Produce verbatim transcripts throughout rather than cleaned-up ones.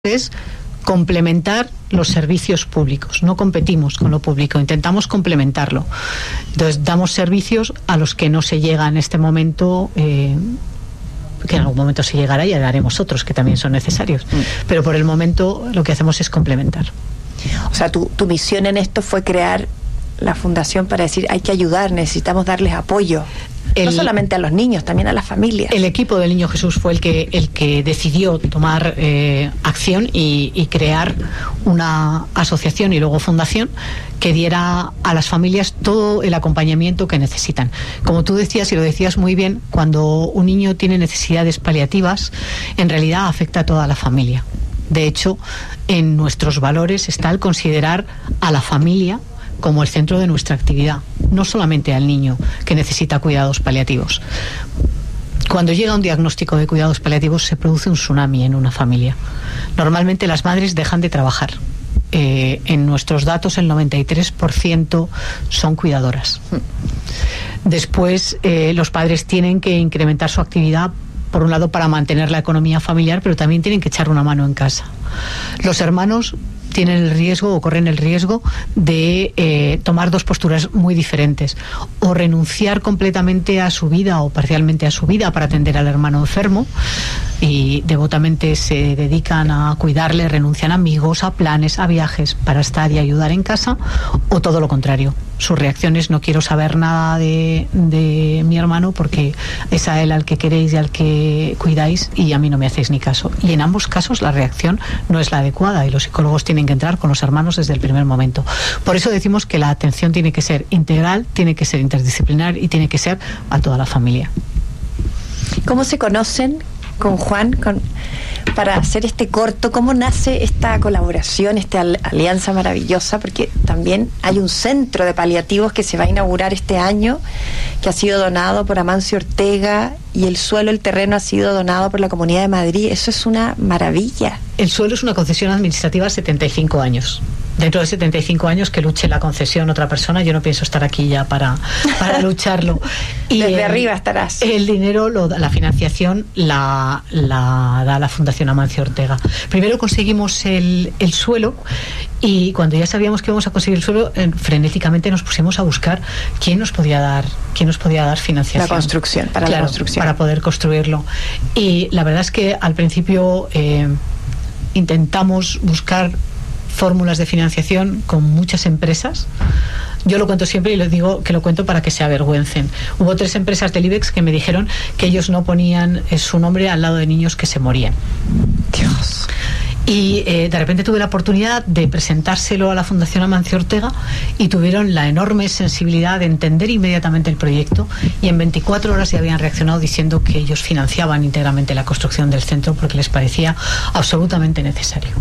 es complementar los servicios públicos. No competimos con lo público, intentamos complementarlo. Entonces damos servicios a los que no se llega en este momento, eh, que en algún momento se llegará y haremos otros que también son necesarios. Pero por el momento lo que hacemos es complementar. O sea, tu, tu misión en esto fue crear la fundación para decir hay que ayudar, necesitamos darles apoyo. El, no solamente a los niños, también a las familias. El equipo del Niño Jesús fue el que el que decidió tomar eh, acción y, y crear una asociación y luego fundación que diera a las familias todo el acompañamiento que necesitan. Como tú decías, y lo decías muy bien, cuando un niño tiene necesidades paliativas, en realidad afecta a toda la familia. De hecho, en nuestros valores está el considerar a la familia como el centro de nuestra actividad, no solamente al niño que necesita cuidados paliativos. Cuando llega un diagnóstico de cuidados paliativos se produce un tsunami en una familia. Normalmente las madres dejan de trabajar. Eh, en nuestros datos el noventa y tres por ciento son cuidadoras. Después eh, los padres tienen que incrementar su actividad, por un lado para mantener la economía familiar, pero también tienen que echar una mano en casa. Los hermanos tienen el riesgo o corren el riesgo de eh, tomar dos posturas muy diferentes, o renunciar completamente a su vida o parcialmente a su vida para atender al hermano enfermo y devotamente se dedican a cuidarle, renuncian a amigos, a planes, a viajes para estar y ayudar en casa, o todo lo contrario. Su reacción es: no quiero saber nada de, de mi hermano porque es a él al que queréis y al que cuidáis y a mí no me hacéis ni caso. Y en ambos casos la reacción no es la adecuada y los psicólogos tienen que entrar con los hermanos desde el primer momento. Por eso decimos que la atención tiene que ser integral, tiene que ser interdisciplinar y tiene que ser a toda la familia. ¿Cómo se conocen con Juan con, para hacer este corto? ¿Cómo nace esta colaboración, esta alianza maravillosa? Porque también hay un centro de paliativos que se va a inaugurar este año, que ha sido donado por Amancio Ortega, y el suelo, el terreno ha sido donado por la Comunidad de Madrid. Eso es una maravilla. El suelo es una concesión administrativa a setenta y cinco años. Dentro de setenta y cinco años que luche la concesión otra persona, yo no pienso estar aquí ya para, para lucharlo. Y desde el, arriba estarás. El dinero, lo, la financiación la, la da la Fundación Amancio Ortega. Primero conseguimos el, el suelo, y cuando ya sabíamos que íbamos a conseguir el suelo, eh, frenéticamente nos pusimos a buscar quién nos podía dar, quién nos podía dar financiación. La construcción, para claro, la construcción. Para poder construirlo. Y la verdad es que al principio eh, intentamos buscar fórmulas de financiación con muchas empresas. Yo lo cuento siempre y les digo que lo cuento para que se avergüencen. Hubo tres empresas del IBEX que me dijeron que ellos no ponían su nombre al lado de niños que se morían. Dios. Y eh, de repente tuve la oportunidad de presentárselo a la Fundación Amancio Ortega y tuvieron la enorme sensibilidad de entender inmediatamente el proyecto, y en veinticuatro horas ya habían reaccionado diciendo que ellos financiaban íntegramente la construcción del centro porque les parecía absolutamente necesario.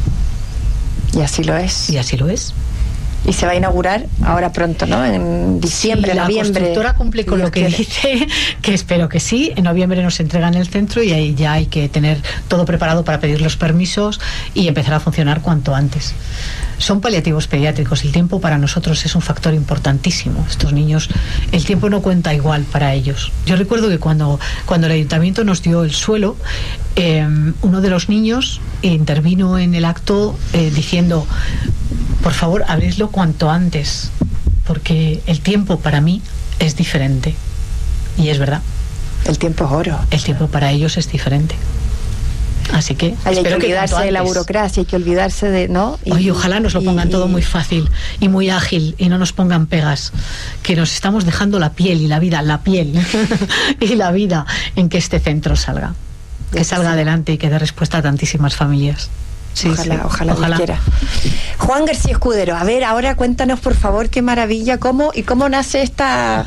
Y así lo es. Y así lo es. Y se va a inaugurar ahora pronto, ¿no? En diciembre, sí, la noviembre. La constructora cumple con lo que quiere. Dice, que espero que sí. En noviembre nos entregan el centro y ahí ya hay que tener todo preparado para pedir los permisos y empezar a funcionar cuanto antes. Son paliativos pediátricos. El tiempo para nosotros es un factor importantísimo. Estos niños, el tiempo no cuenta igual para ellos. Yo recuerdo que cuando, cuando el ayuntamiento nos dio el suelo, eh, uno de los niños intervino en el acto eh, diciendo: por favor, abridlo cuanto antes, porque el tiempo para mí es diferente. Y es verdad. El tiempo es oro. El tiempo para ellos es diferente. Así que hay espero que olvidarse que de la burocracia, hay que olvidarse de, ¿no? Y, Oye, ojalá nos lo pongan y, todo muy fácil y muy ágil y no nos pongan pegas, que nos estamos dejando la piel y la vida, la piel y la vida en que este centro salga, que salga sí. adelante y que dé respuesta a tantísimas familias. Sí, ojalá, sí. ojalá, ojalá. quiera. Juan García Escudero, a ver, ahora cuéntanos por favor qué maravilla, cómo y cómo nace esta.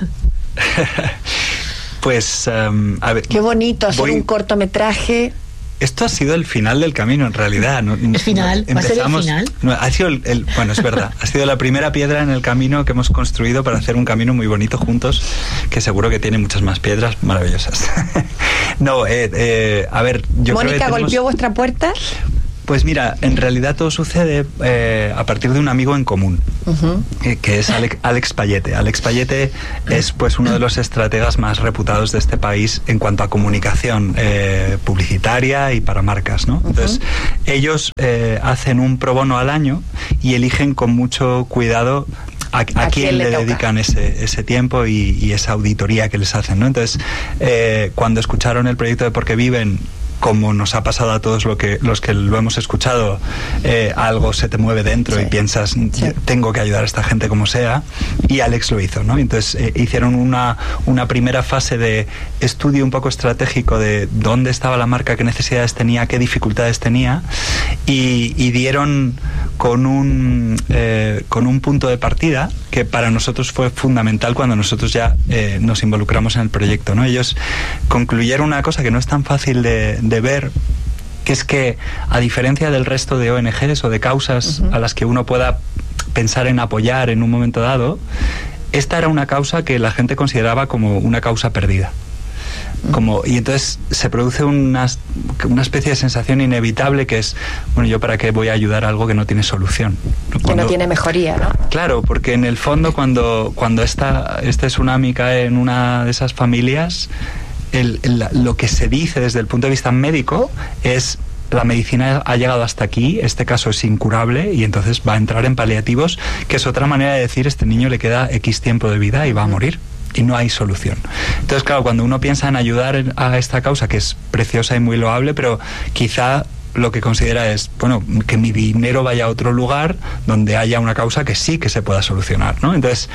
Pues, um, a ver. Qué bonito hacer voy... un cortometraje. Esto ha sido el final del camino, en realidad. No, ¿El final? No, ¿Va a ser el final? No, ha sido el, el, bueno, es verdad. Ha sido la primera piedra en el camino que hemos construido para hacer un camino muy bonito juntos, que seguro que tiene muchas más piedras maravillosas. No, eh, eh, a ver, yo ¿Mónica creo que tenemos... golpeó vuestra puerta? Pues mira, en realidad todo sucede eh, a partir de un amigo en común, uh-huh. eh, que es Alex, Alex Payete. Alex Payete es pues uno de los estrategas más reputados de este país en cuanto a comunicación eh, publicitaria y para marcas, ¿no? Uh-huh. Entonces, ellos eh, hacen un pro bono al año y eligen con mucho cuidado a, a, ¿A quién, quién le, le dedican ese, ese tiempo y, y esa auditoría que les hacen, ¿no? Entonces, eh, cuando escucharon el proyecto de Porque Viven, como nos ha pasado a todos lo que, los que lo hemos escuchado, eh, algo se te mueve dentro, sí. y piensas, sí. tengo que ayudar a esta gente como sea, y Alex lo hizo, ¿no? Entonces eh, hicieron una, una primera fase de estudio un poco estratégico de dónde estaba la marca, qué necesidades tenía, qué dificultades tenía, y, y dieron con un, eh, con un punto de partida que para nosotros fue fundamental cuando nosotros ya eh, nos involucramos en el proyecto, ¿no? Ellos concluyeron una cosa que no es tan fácil de, de ver, que es que, a diferencia del resto de O N Ges o de causas uh-huh. a las que uno pueda pensar en apoyar en un momento dado, esta era una causa que la gente consideraba como una causa perdida. Como, y entonces se produce una, una especie de sensación inevitable que es, bueno, ¿yo para qué voy a ayudar a algo que no tiene solución? Cuando, que no tiene mejoría, ¿no? Claro, porque en el fondo cuando, cuando esta, este tsunami cae en una de esas familias, el, el, lo que se dice desde el punto de vista médico es: la medicina ha llegado hasta aquí, este caso es incurable y entonces va a entrar en paliativos, que es otra manera de decir, este niño le queda X tiempo de vida y va a morir. Y no hay solución. Entonces, claro, cuando uno piensa en ayudar a esta causa, que es preciosa y muy loable, pero quizá lo que considera es, bueno, que mi dinero vaya a otro lugar donde haya una causa que sí que se pueda solucionar, ¿no? Entonces,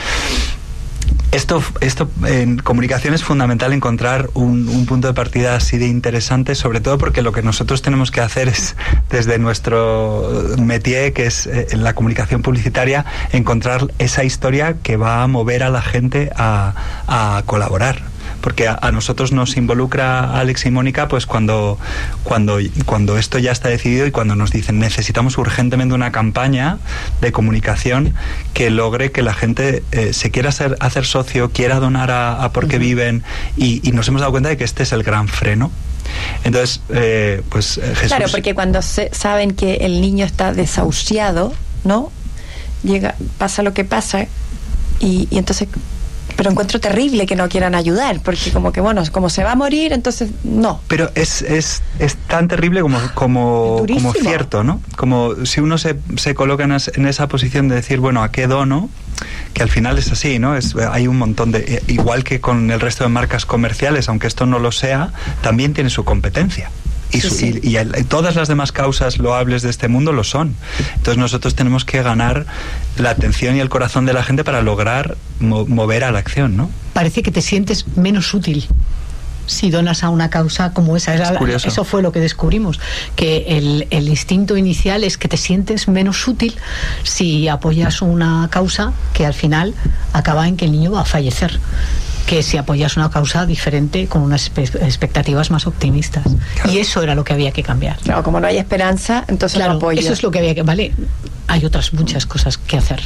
Esto, esto en comunicación es fundamental encontrar un, un punto de partida así de interesante, sobre todo porque lo que nosotros tenemos que hacer es, desde nuestro métier, que es eh, en la comunicación publicitaria, encontrar esa historia que va a mover a la gente a, a colaborar. Porque a, a nosotros nos involucra Alex y Mónica pues cuando, cuando, cuando esto ya está decidido y cuando nos dicen necesitamos urgentemente una campaña de comunicación que logre que la gente eh, se quiera ser, hacer socio, quiera donar a, a Porque uh-huh. Viven, y, y nos hemos dado cuenta de que este es el gran freno. Entonces, eh, pues Jesús... Claro, porque cuando se, saben que el niño está desahuciado, ¿no? Llega, pasa lo que pasa y, y entonces... Pero encuentro terrible que no quieran ayudar, porque como que, bueno, como se va a morir, entonces no. Pero es, es, es tan terrible como, como, como cierto, ¿no? Como si uno se, se coloca en, en esa posición de decir, bueno, ¿a qué dono? Que al final es así, ¿no? Es, hay un montón de... Igual que con el resto de marcas comerciales, aunque esto no lo sea, también tiene su competencia. Y, su, sí, sí. Y, y, el, y todas las demás causas loables de este mundo lo son. Entonces nosotros tenemos que ganar la atención y el corazón de la gente para lograr mo mover a la acción, ¿no? Parece que te sientes menos útil si donas a una causa como esa. Es curioso. Eso fue lo que descubrimos, que el, el instinto inicial es que te sientes menos útil si apoyas una causa que al final acaba en que el niño va a fallecer, que si apoyas una causa diferente con unas expectativas más optimistas. Claro. Y eso era lo que había que cambiar. Claro, como no hay esperanza, entonces claro, no apoyo. Eso es lo que había que... Vale, hay otras muchas cosas que hacer.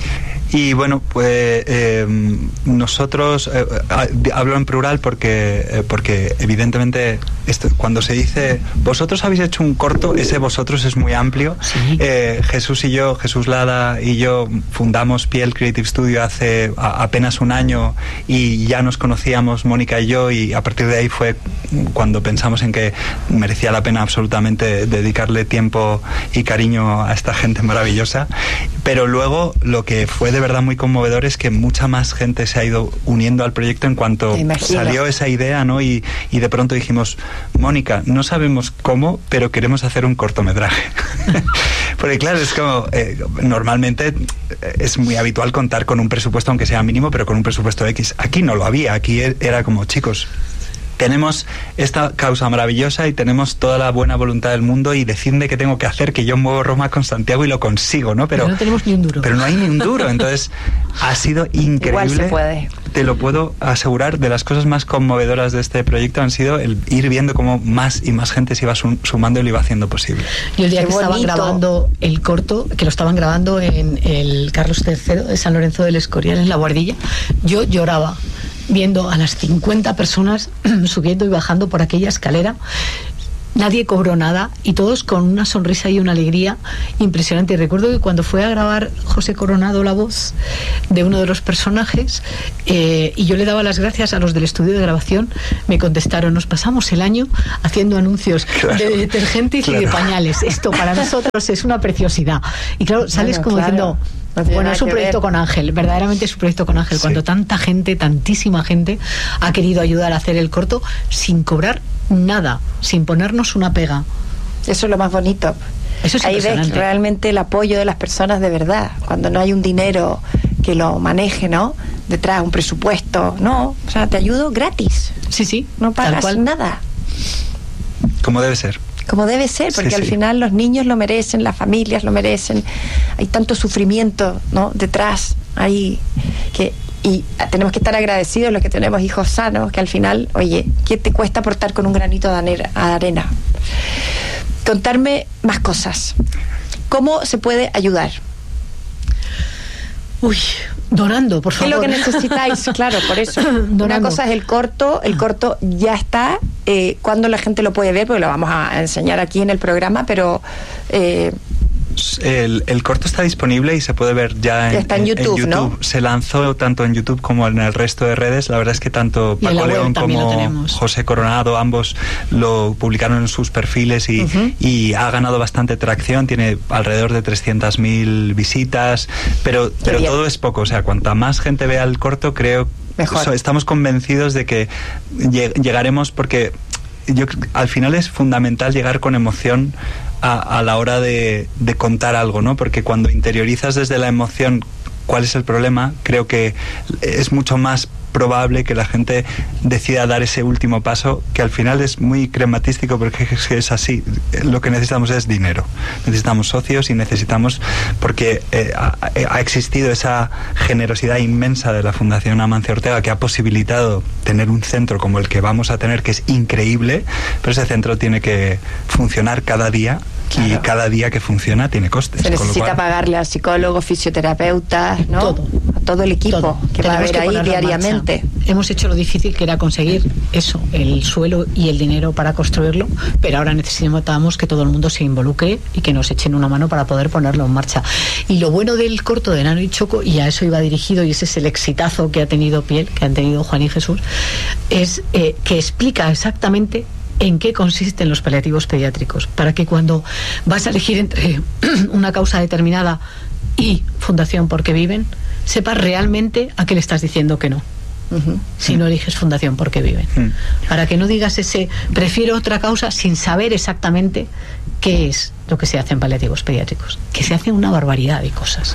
Y bueno, pues eh, nosotros, eh, hablo en plural porque, eh, porque evidentemente esto, cuando se dice vosotros habéis hecho un corto, ese vosotros es muy amplio. Sí. Eh, Jesús y yo, Jesús Lada y yo fundamos Piel Creative Studio hace a, apenas un año y ya nos conocíamos Mónica y yo, y a partir de ahí fue cuando pensamos en que merecía la pena absolutamente dedicarle tiempo y cariño a esta gente maravillosa. Pero luego lo que fue de verdad muy conmovedor es que mucha más gente se ha ido uniendo al proyecto en cuanto salió esa idea, ¿no? Y, y de pronto dijimos, Mónica, no sabemos cómo, pero queremos hacer un cortometraje. Porque claro, es como, eh, normalmente es muy habitual contar con un presupuesto, aunque sea mínimo, pero con un presupuesto X. Aquí no lo había, aquí era como, chicos, tenemos esta causa maravillosa y tenemos toda la buena voluntad del mundo y decidme qué tengo que hacer, que yo muevo Roma con Santiago y lo consigo, ¿no? Pero, pero no tenemos ni un duro. Pero no hay ni un duro, entonces ha sido increíble. Igual se puede. Te lo puedo asegurar, de las cosas más conmovedoras de este proyecto han sido el ir viendo cómo más y más gente se iba sumando y lo iba haciendo posible. Yo el día Qué que bonito. estaban grabando el corto, que lo estaban grabando en el Carlos tercero de San Lorenzo del Escorial, en La Guardilla, yo lloraba viendo a las cincuenta personas subiendo y bajando por aquella escalera. nadie cobró nada y todos con una sonrisa y una alegría impresionante. Y recuerdo que cuando fue a grabar José Coronado la voz de uno de los personajes, eh, y yo le daba las gracias a los del estudio de grabación, me contestaron: nos pasamos el año haciendo anuncios claro, de detergentes claro. y de pañales. Esto para nosotros es una preciosidad. Y claro, sales bueno, como claro. diciendo... No bueno, es un proyecto ver. con Ángel, verdaderamente es un proyecto con Ángel, sí. cuando tanta gente, tantísima gente ha querido ayudar a hacer el corto sin cobrar nada, sin ponernos una pega. Eso es lo más bonito. Eso es Ahí ves realmente el apoyo de las personas de verdad, cuando no hay un dinero que lo maneje, ¿no? Detrás, un presupuesto, ¿no? O sea, te ayudo gratis. Sí, sí. No pagas nada. Como debe ser. Como debe ser, porque sí, al sí. final los niños lo merecen, las familias lo merecen, hay tanto sufrimiento, ¿no? Detrás, ahí que y tenemos que estar agradecidos los que tenemos hijos sanos, que al final, oye, ¿qué te cuesta aportar con un granito de arena? Contarme más cosas. ¿Cómo se puede ayudar? Uy, donando, por favor. ¿Qué es lo que necesitáis? Claro, por eso. Donando. Una cosa es el corto, el corto ya está. Eh, ¿Cuándo la gente lo puede ver? Porque lo vamos a enseñar aquí en el programa, pero... Eh, El, el corto está disponible y se puede ver ya en, ya está en, YouTube, en YouTube. ¿no? Se lanzó tanto en YouTube como en el resto de redes. La verdad es que tanto Paco León como José Coronado, ambos lo publicaron en sus perfiles y, uh-huh. y ha ganado bastante tracción. Tiene alrededor de trescientas mil visitas, pero, pero todo es poco. O sea, cuanta más gente vea el corto, creo mejor. So, estamos convencidos de que lleg- llegaremos porque yo, al final es fundamental llegar con emoción A, a la hora de, de contar algo, ¿no? Porque cuando interiorizas desde la emoción cuál es el problema, creo que es mucho más probable que la gente decida dar ese último paso, que al final es muy crematístico porque es así. Lo que necesitamos es dinero, necesitamos socios y necesitamos, porque eh, ha, ha existido esa generosidad inmensa de la Fundación Amancio Ortega que ha posibilitado tener un centro como el que vamos a tener, que es increíble, pero ese centro tiene que funcionar cada día. Claro. Y cada día que funciona tiene costes. Se necesita cual... pagarle a psicólogos, fisioterapeutas, ¿no? Todo. A todo el equipo todo. que Tenemos va a haber ahí diariamente. Hemos hecho lo difícil que era conseguir eso, el suelo y el dinero para construirlo, pero ahora necesitamos que todo el mundo se involucre y que nos echen una mano para poder ponerlo en marcha. Y lo bueno del corto de Nano y Choco, y a eso iba dirigido, y ese es el exitazo que ha tenido Piel, que han tenido Juan y Jesús, es eh, que explica exactamente en qué consisten los paliativos pediátricos, para que cuando vas a elegir entre una causa determinada y Fundación Porque Viven, sepas realmente a qué le estás diciendo que no. Uh-huh. Si no eliges Fundación Porque Viven. Uh-huh. Para que no digas ese prefiero otra causa sin saber exactamente qué es lo que se hace en paliativos pediátricos, que se hace una barbaridad de cosas.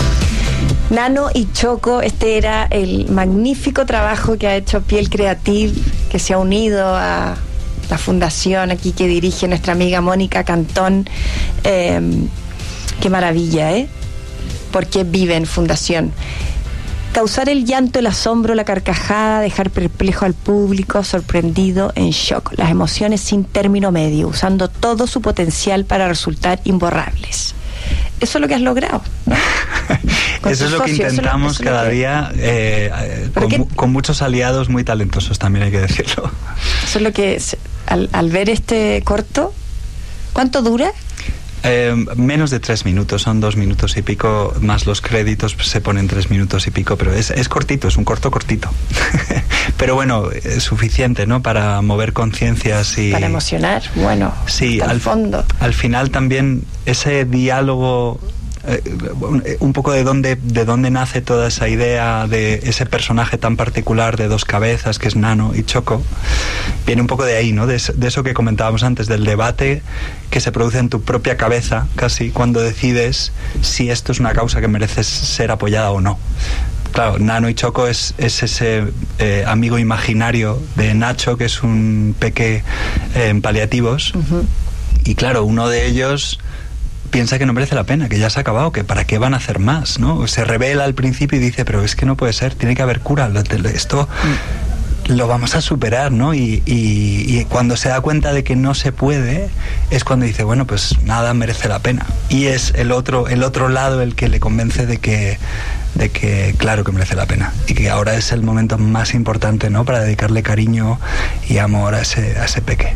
Nano y Choco, este era el magnífico trabajo que ha hecho Piel Creative, que se ha unido a la fundación aquí que dirige nuestra amiga Mónica Cantón. Eh, qué maravilla, ¿eh? Porque Viven Fundación. Causar el llanto, el asombro, la carcajada, dejar perplejo al público, sorprendido, en shock. Las emociones sin término medio, usando todo su potencial para resultar imborrables. Eso es lo que has logrado, ¿no? Eso es lo socios, que intentamos eso lo, eso cada que... día, eh, con, que... con muchos aliados muy talentosos, también hay que decirlo. Eso es lo que, al, al ver este corto, ¿cuánto dura? Eh, menos de tres minutos, son dos minutos y pico, más los créditos se ponen tres minutos y pico, pero es, es cortito, es un corto cortito. Pero bueno, es suficiente, ¿no? Para mover conciencias y... Para emocionar, bueno, sí, hasta el al fondo. Al final también ese diálogo... Eh, un poco de dónde de dónde nace toda esa idea de ese personaje tan particular de dos cabezas que es Nano y Choco, viene un poco de ahí, ¿no? De, de eso que comentábamos antes, del debate que se produce en tu propia cabeza casi cuando decides si esto es una causa que merece ser apoyada o no. Claro, Nano y Choco es, es ese eh, amigo imaginario de Nacho, que es un peque eh, en paliativos. Uh-huh. Y claro, uno de ellos piensa que no merece la pena, que ya se ha acabado, que para qué van a hacer más, ¿no? Se revela al principio y dice, pero es que no puede ser, tiene que haber cura, esto lo vamos a superar, ¿no? Y, y, y cuando se da cuenta de que no se puede, es cuando dice, bueno, pues nada merece la pena. Y es el otro, el otro lado el que le convence de que, de que claro que merece la pena. Y que ahora es el momento más importante, ¿no? Para dedicarle cariño y amor a ese, a ese peque.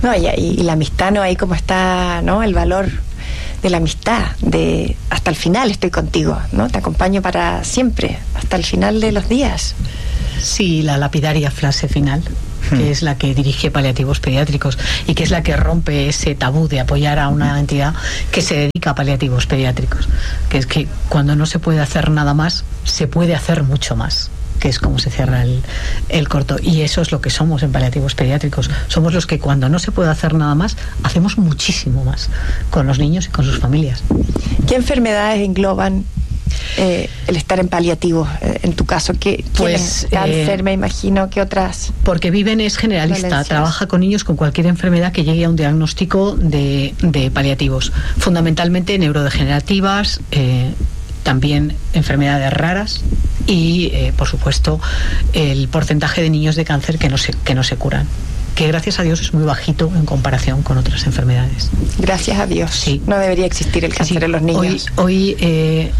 No, y, y, y la amistad, ¿no? Ahí como está, ¿no? El valor de la amistad, de hasta el final estoy contigo, ¿no? Te acompaño para siempre, hasta el final de los días. Sí, la lapidaria frase final, que hmm. es la que dirige Paliativos Pediátricos y que es la que rompe ese tabú de apoyar a una entidad que se dedica a paliativos pediátricos, que es que cuando no se puede hacer nada más, se puede hacer mucho más, que es como se cierra el, el corto. Y eso es lo que somos en Paliativos Pediátricos. Somos los que cuando no se puede hacer nada más, hacemos muchísimo más con los niños y con sus familias. ¿Qué enfermedades engloban eh, el estar en paliativos? Eh, en tu caso, ¿qué pues, cáncer, eh, me imagino, ¿qué otras? Porque Viven es generalista, dolencias. Trabaja con niños con cualquier enfermedad que llegue a un diagnóstico de, de paliativos. Fundamentalmente neurodegenerativas, eh, también enfermedades raras y, eh, por supuesto, el porcentaje de niños de cáncer que no se, que no se curan, que gracias a Dios es muy bajito en comparación con otras enfermedades. Gracias a Dios. Sí. No debería existir el cáncer sí. en los niños. Hoy, hoy, eh,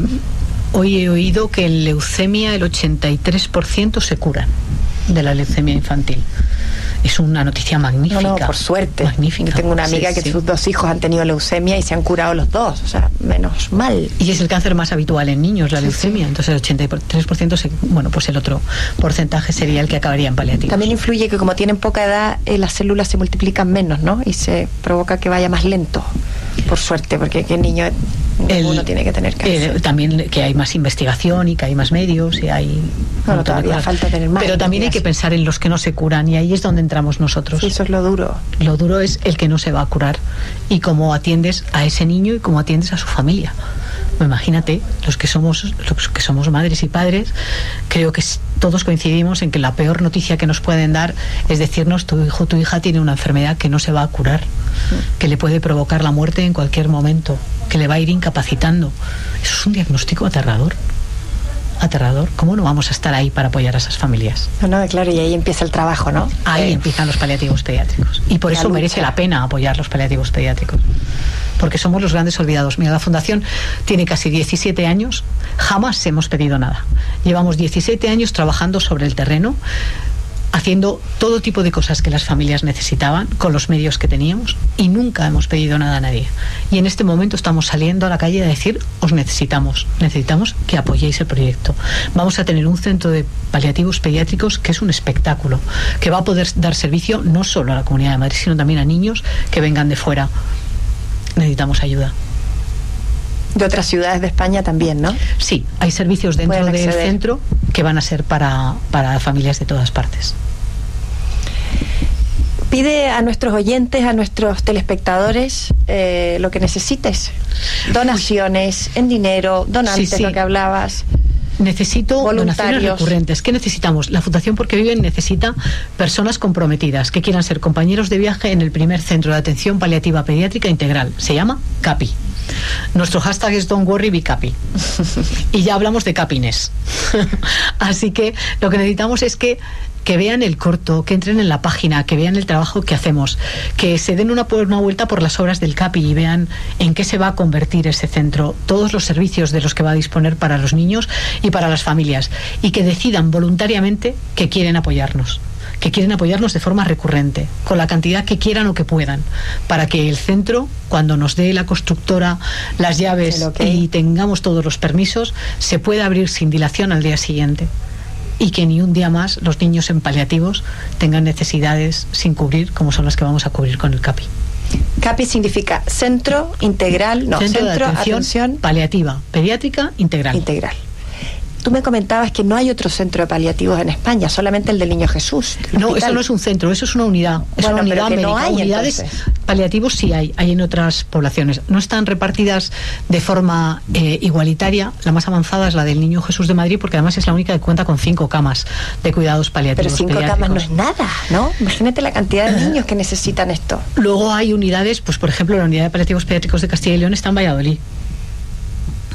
hoy he oído que en leucemia el ochenta y tres por ciento se curan de la leucemia infantil. Es una noticia magnífica. No, no, por suerte. Magnífica. Yo tengo una amiga sí, que sí. sus dos hijos han tenido leucemia y se han curado los dos, o sea, menos mal. Y es el cáncer más habitual en niños, la sí, leucemia, sí. entonces el ochenta y tres por ciento, se, bueno, pues el otro porcentaje sería el que acabaría en paliativos. También influye que como tienen poca edad, eh, las células se multiplican menos, ¿no? Y se provoca que vaya más lento, por suerte, porque qué niño uno tiene que tener cáncer. El, también que hay más investigación y que hay más medios y hay... Bueno, todavía falta tener más. Pero también hay que pensar en los que no se curan y ahí es donde entramos nosotros. Sí, eso es lo duro. Lo duro es el que no se va a curar y cómo atiendes a ese niño y cómo atiendes a su familia. Imagínate, los que somos los que somos madres y padres, creo que todos coincidimos en que la peor noticia que nos pueden dar es decirnos tu hijo, tu hija tiene una enfermedad que no se va a curar, que le puede provocar la muerte en cualquier momento, que le va a ir incapacitando. Eso es un diagnóstico aterrador. Aterrador. ¿Cómo no vamos a estar ahí para apoyar a esas familias? No, no, claro, y ahí empieza el trabajo, ¿no? Ahí eh. empiezan los paliativos pediátricos. Y por la eso lucha. Merece la pena apoyar los paliativos pediátricos. Porque somos los grandes olvidados. Mira, la Fundación tiene casi diecisiete años, jamás hemos pedido nada. Llevamos diecisiete años trabajando sobre el terreno, haciendo todo tipo de cosas que las familias necesitaban con los medios que teníamos y nunca hemos pedido nada a nadie. Y en este momento estamos saliendo a la calle a decir, os necesitamos, necesitamos que apoyéis el proyecto. Vamos a tener un centro de paliativos pediátricos que es un espectáculo, que va a poder dar servicio no solo a la Comunidad de Madrid, sino también a niños que vengan de fuera. Necesitamos ayuda. De otras ciudades de España también, ¿no? Sí, hay servicios dentro del centro que van a ser para, para familias de todas partes. Pide a nuestros oyentes, a nuestros telespectadores, eh, lo que necesites. Donaciones en dinero, donantes, sí, sí. lo que hablabas. Necesito donaciones recurrentes. ¿Qué necesitamos? La Fundación Porque Viven necesita personas comprometidas que quieran ser compañeros de viaje en el primer centro de atención paliativa pediátrica integral. Se llama CAPI. Nuestro hashtag es Don't Worry, Be Capi. Y ya hablamos de capines. Así que lo que necesitamos es que que vean el corto, que entren en la página, que vean el trabajo que hacemos, que se den una, una vuelta por las obras del CAPI y vean en qué se va a convertir ese centro, todos los servicios de los que va a disponer para los niños y para las familias, y que decidan voluntariamente que quieren apoyarnos, que quieren apoyarnos de forma recurrente, con la cantidad que quieran o que puedan, para que el centro, cuando nos dé la constructora las llaves y tengamos todos los permisos, se pueda abrir sin dilación al día siguiente. Y que ni un día más los niños en paliativos tengan necesidades sin cubrir, como son las que vamos a cubrir con el CAPI. CAPI significa Centro Integral, no, Centro, Centro de Atención, atención Paliativa Pediátrica Integral. Integral. Tú me comentabas que no hay otro centro de paliativos en España, solamente el del Niño Jesús. No, eso no es un centro, eso es una unidad. Es bueno, una unidad médica. No hay, unidades entonces. Paliativos sí hay, hay en otras poblaciones. No están repartidas de forma eh, igualitaria. La más avanzada es la del Niño Jesús de Madrid, porque además es la única que cuenta con cinco camas de cuidados paliativos. Pero cinco camas no es nada, ¿no? Imagínate la cantidad de niños que necesitan esto. Luego hay unidades, pues por ejemplo, la unidad de paliativos pediátricos de Castilla y León está en Valladolid. Hay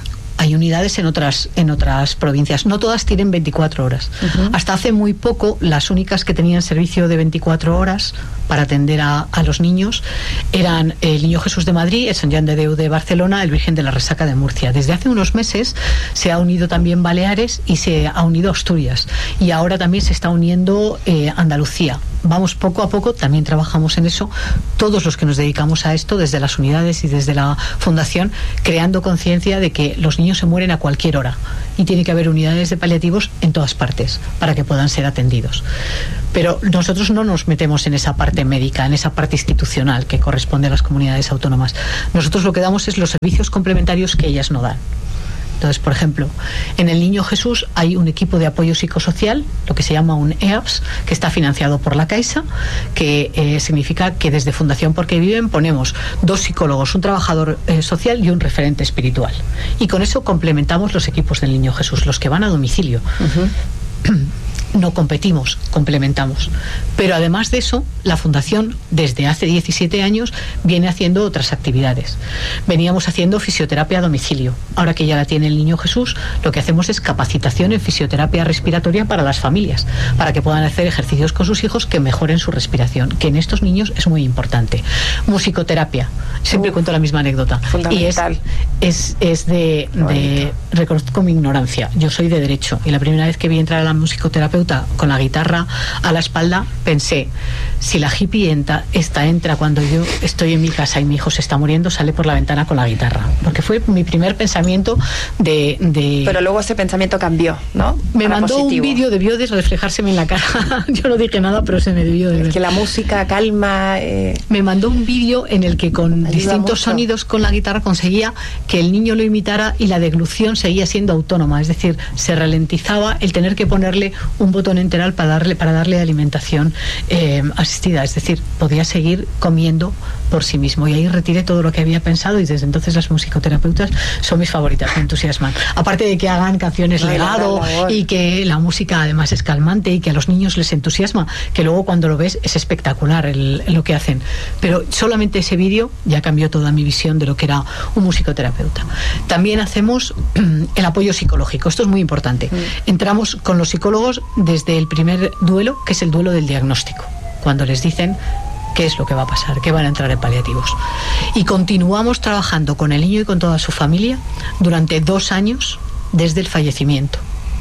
hay unidades en otras, en otras provincias. No todas tienen veinticuatro horas. Uh-huh. Hasta hace muy poco, las únicas que tenían servicio de veinticuatro horas para atender a, a los niños eran el Niño Jesús de Madrid, el Sant Joan de Déu de Barcelona, el Virgen de la Resaca de Murcia. Desde hace unos meses se ha unido también Baleares y se ha unido Asturias. Y ahora también se está uniendo eh, Andalucía. Vamos poco a poco, también trabajamos en eso, todos los que nos dedicamos a esto, desde las unidades y desde la Fundación, creando conciencia de que los niños se mueren a cualquier hora y tiene que haber unidades de paliativos en todas partes para que puedan ser atendidos. Pero nosotros no nos metemos en esa parte médica, en esa parte institucional que corresponde a las comunidades autónomas. Nosotros lo que damos es los servicios complementarios que ellas no dan. Entonces, por ejemplo, en el Niño Jesús hay un equipo de apoyo psicosocial, lo que se llama un E A P S, que está financiado por la Caixa, que eh, significa que desde Fundación Porque Viven ponemos dos psicólogos, un trabajador eh, social y un referente espiritual. Y con eso complementamos los equipos del Niño Jesús, los que van a domicilio. Uh-huh. No competimos, complementamos. Pero además de eso, la Fundación desde hace diecisiete años viene haciendo otras actividades. Veníamos haciendo fisioterapia a domicilio. Ahora que ya la tiene el Niño Jesús, lo que hacemos es capacitación en fisioterapia respiratoria para las familias, para que puedan hacer ejercicios con sus hijos que mejoren su respiración, que en estos niños es muy importante. Musicoterapia. Siempre uh, cuento la misma anécdota. Y es, es, es de, de... Reconozco mi ignorancia. Yo soy de Derecho y la primera vez que vi entrar a la musicoterapia con la guitarra a la espalda, pensé, si la hippie entra, esta entra cuando yo estoy en mi casa y mi hijo se está muriendo, sale por la ventana con la guitarra. Porque fue mi primer pensamiento de... de... Pero luego ese pensamiento cambió, ¿no? Me Para mandó positivo. Un vídeo, debió de reflejárseme en la cara. Yo no dije nada, pero se me debió de ver. Es que la música calma... Eh... Me mandó un vídeo en el que con Ayuda distintos mucho. sonidos con la guitarra conseguía que el niño lo imitara y la deglución seguía siendo autónoma. Es decir, se ralentizaba el tener que ponerle un botón enteral para darle, para darle alimentación eh, asistida, es decir, podía seguir comiendo por sí mismo. Y ahí retiré todo lo que había pensado y desde entonces las musicoterapeutas son mis favoritas, me entusiasman. Aparte de que hagan canciones Ay, legado la, la, la, y que la música además es calmante y que a los niños les entusiasma, que luego cuando lo ves es espectacular el, lo que hacen. Pero solamente ese vídeo ya cambió toda mi visión de lo que era un musicoterapeuta. También hacemos el apoyo psicológico. Esto es muy importante. Mm. Entramos con los psicólogos desde el primer duelo, que es el duelo del diagnóstico, cuando les dicen qué es lo que va a pasar, que van a entrar en paliativos. Y continuamos trabajando con el niño y con toda su familia durante dos años desde el fallecimiento.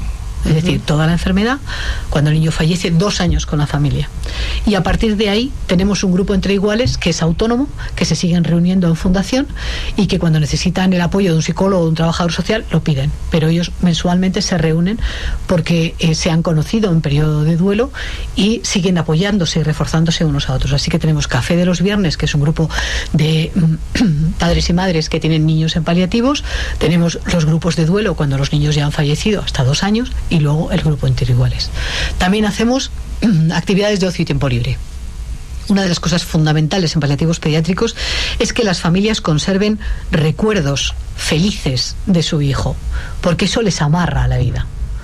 Es decir, toda la enfermedad, cuando el niño fallece, dos años con la familia. Y a partir de ahí tenemos un grupo entre iguales que es autónomo, que se siguen reuniendo en fundación y que cuando necesitan el apoyo de un psicólogo o de un trabajador social lo piden. Pero ellos mensualmente se reúnen porque eh, se han conocido en periodo de duelo y siguen apoyándose y reforzándose unos a otros. Así que tenemos Café de los Viernes, que es un grupo de padres y madres que tienen niños en paliativos. Tenemos los grupos de duelo cuando los niños ya han fallecido hasta dos años. Y luego el grupo entre iguales. También hacemos actividades de ocio y tiempo libre. Una de las cosas fundamentales en paliativos pediátricos es que las familias conserven recuerdos felices de su hijo, porque eso les amarra a la vida.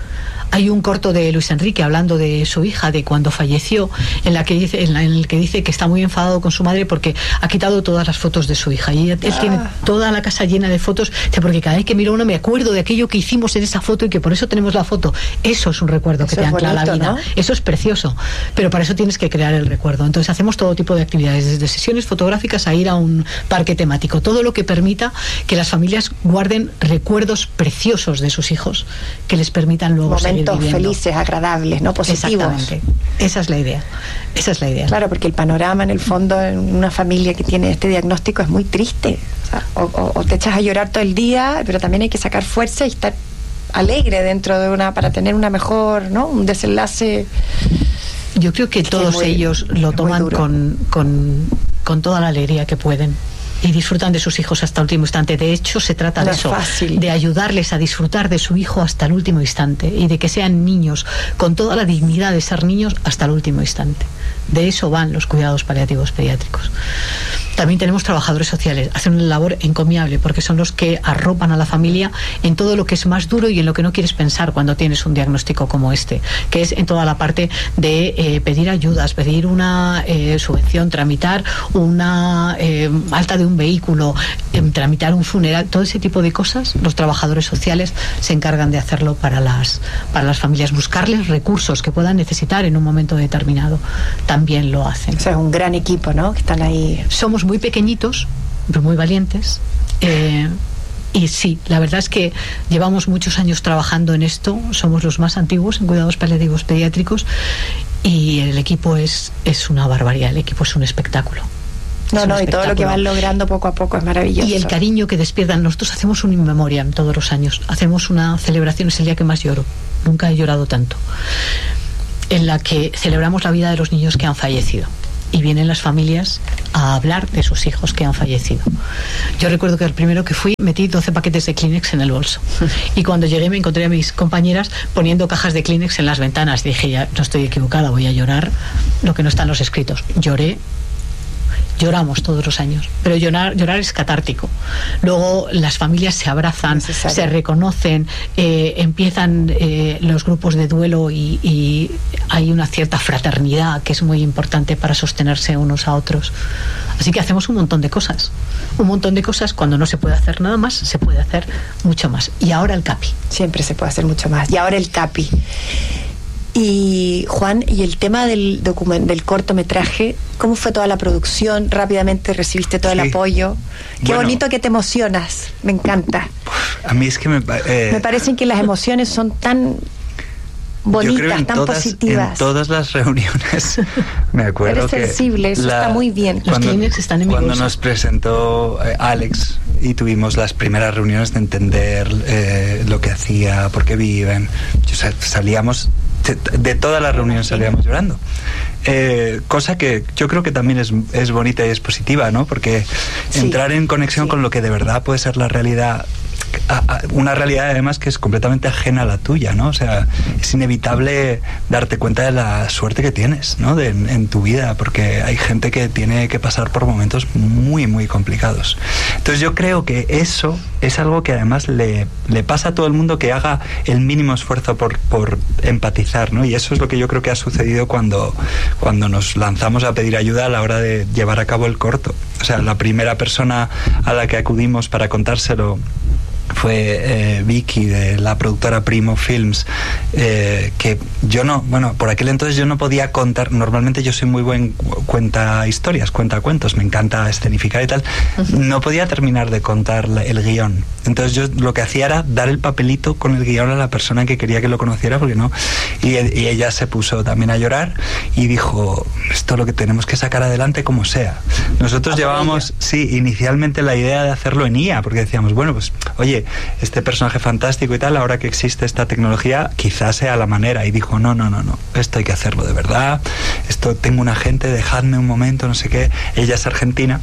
Hay un corto de Luis Enrique hablando de su hija, de cuando falleció, en la que dice, en, la, en el que dice que está muy enfadado con su madre porque ha quitado todas las fotos de su hija. Y él ah. tiene toda la casa llena de fotos, porque cada vez que miro una me acuerdo de aquello que hicimos en esa foto y que por eso tenemos la foto. Eso es un recuerdo eso que te ancla a la vida. ¿No? Eso es precioso, pero para eso tienes que crear el recuerdo. Entonces hacemos todo tipo de actividades, desde sesiones fotográficas a ir a un parque temático, todo lo que permita que las familias guarden recuerdos preciosos de sus hijos, que les permitan luego seguir viviendo. Felices, agradables, ¿no? Positivos. Exactamente. Esa es la idea. Esa es la idea. Claro, porque el panorama en el fondo en una familia que tiene este diagnóstico es muy triste. O, sea, o, o, o te echas a llorar todo el día, pero también hay que sacar fuerza y estar alegre dentro de una para tener una mejor, ¿no? Un desenlace. Yo creo que todos muy, ellos lo toman con, con, con toda la alegría que pueden. Y disfrutan de sus hijos hasta el último instante. De hecho, se trata no de eso, fácil. de ayudarles a disfrutar de su hijo hasta el último instante y de que sean niños con toda la dignidad de ser niños hasta el último instante. De eso van los cuidados paliativos pediátricos. También tenemos trabajadores sociales, hacen una labor encomiable porque son los que arropan a la familia en todo lo que es más duro y en lo que no quieres pensar cuando tienes un diagnóstico como este, que es en toda la parte de eh, pedir ayudas, pedir una eh, subvención, tramitar una eh, alta de un vehículo, eh, tramitar un funeral, todo ese tipo de cosas. Los trabajadores sociales se encargan de hacerlo para las, para las familias, buscarles recursos que puedan necesitar en un momento determinado. También lo hacen. O sea, es un gran equipo, ¿no? Que están ahí. Somos muy pequeñitos, pero muy valientes. Eh, y sí, la verdad es que llevamos muchos años trabajando en esto. Somos los más antiguos en cuidados paliativos pediátricos y el equipo es, es una barbaridad. El equipo es un espectáculo. No, no, y todo lo que van logrando poco a poco es maravilloso. Y el cariño que despiertan. Nosotros hacemos un in memoriam todos los años. Hacemos una celebración, es el día que más lloro. Nunca he llorado tanto. En la que celebramos la vida de los niños que han fallecido. Y vienen las familias a hablar de sus hijos que han fallecido. Yo recuerdo que el primero que fui metí doce paquetes de Kleenex en el bolso. Y cuando llegué me encontré a mis compañeras poniendo cajas de Kleenex en las ventanas. Dije, ya no estoy equivocada, voy a llorar lo que no está en los escritos. Lloré. Lloramos todos los años, pero llorar, llorar es catártico. Luego las familias se abrazan, necesario. Se reconocen, eh, empiezan eh, los grupos de duelo y, y hay una cierta fraternidad que es muy importante para sostenerse unos a otros. Así que hacemos un montón de cosas, un montón de cosas. Cuando no se puede hacer nada más, se puede hacer mucho más. Y ahora el CAPI. Siempre se puede hacer mucho más. Y ahora el CAPI. Y Juan, y el tema del document, del cortometraje, ¿cómo fue toda la producción? Rápidamente recibiste todo sí. el apoyo. Qué bueno, bonito que te emocionas, me encanta. A mí es que me... Eh, me parecen que las emociones son tan bonitas, tan todas, positivas. En todas las reuniones me acuerdo Eres que sensible, eso la, está muy bien. Cuando, los Kleenex están en mi cuando bolsa. Nos presentó eh, Alex y tuvimos las primeras reuniones de entender eh, lo que hacía, por qué viven, o sea, salíamos... de todas las reuniones salíamos llorando, eh, cosa que yo creo que también es, es bonita y es positiva, ¿no? Porque sí, entrar en conexión sí. con lo que de verdad puede ser la realidad, a, a, una realidad además que es completamente ajena a la tuya, ¿no? O sea, es inevitable darte cuenta de la suerte que tienes, ¿no? De, en, en tu vida, porque hay gente que tiene que pasar por momentos muy, muy complicados. Entonces yo creo que eso es algo que además le, le pasa a todo el mundo, que haga el mínimo esfuerzo por, por empatizar, ¿no? Y eso es lo que yo creo que ha sucedido cuando, cuando nos lanzamos a pedir ayuda a la hora de llevar a cabo el corto. O sea, la primera persona a la que acudimos para contárselo fue eh, Vicky, de la productora Primo Films, eh, que yo no, bueno, por aquel entonces yo no podía contar, normalmente yo soy muy buen cuenta historias, cuenta cuentos, me encanta escenificar y tal, uh-huh. no podía terminar de contar la, el guión. Entonces yo lo que hacía era dar el papelito con el guión a la persona que quería que lo conociera, porque no, y, y ella se puso también a llorar y dijo, esto es lo que tenemos que sacar adelante como sea. Nosotros llevábamos, sí, inicialmente la idea de hacerlo en I A, porque decíamos, bueno, pues, oye, este personaje fantástico y tal, ahora que existe esta tecnología, quizás sea la manera. Y dijo, no, no, no, no, esto hay que hacerlo de verdad, esto, tengo un agente, dejadme un momento, no sé qué. Ella es argentina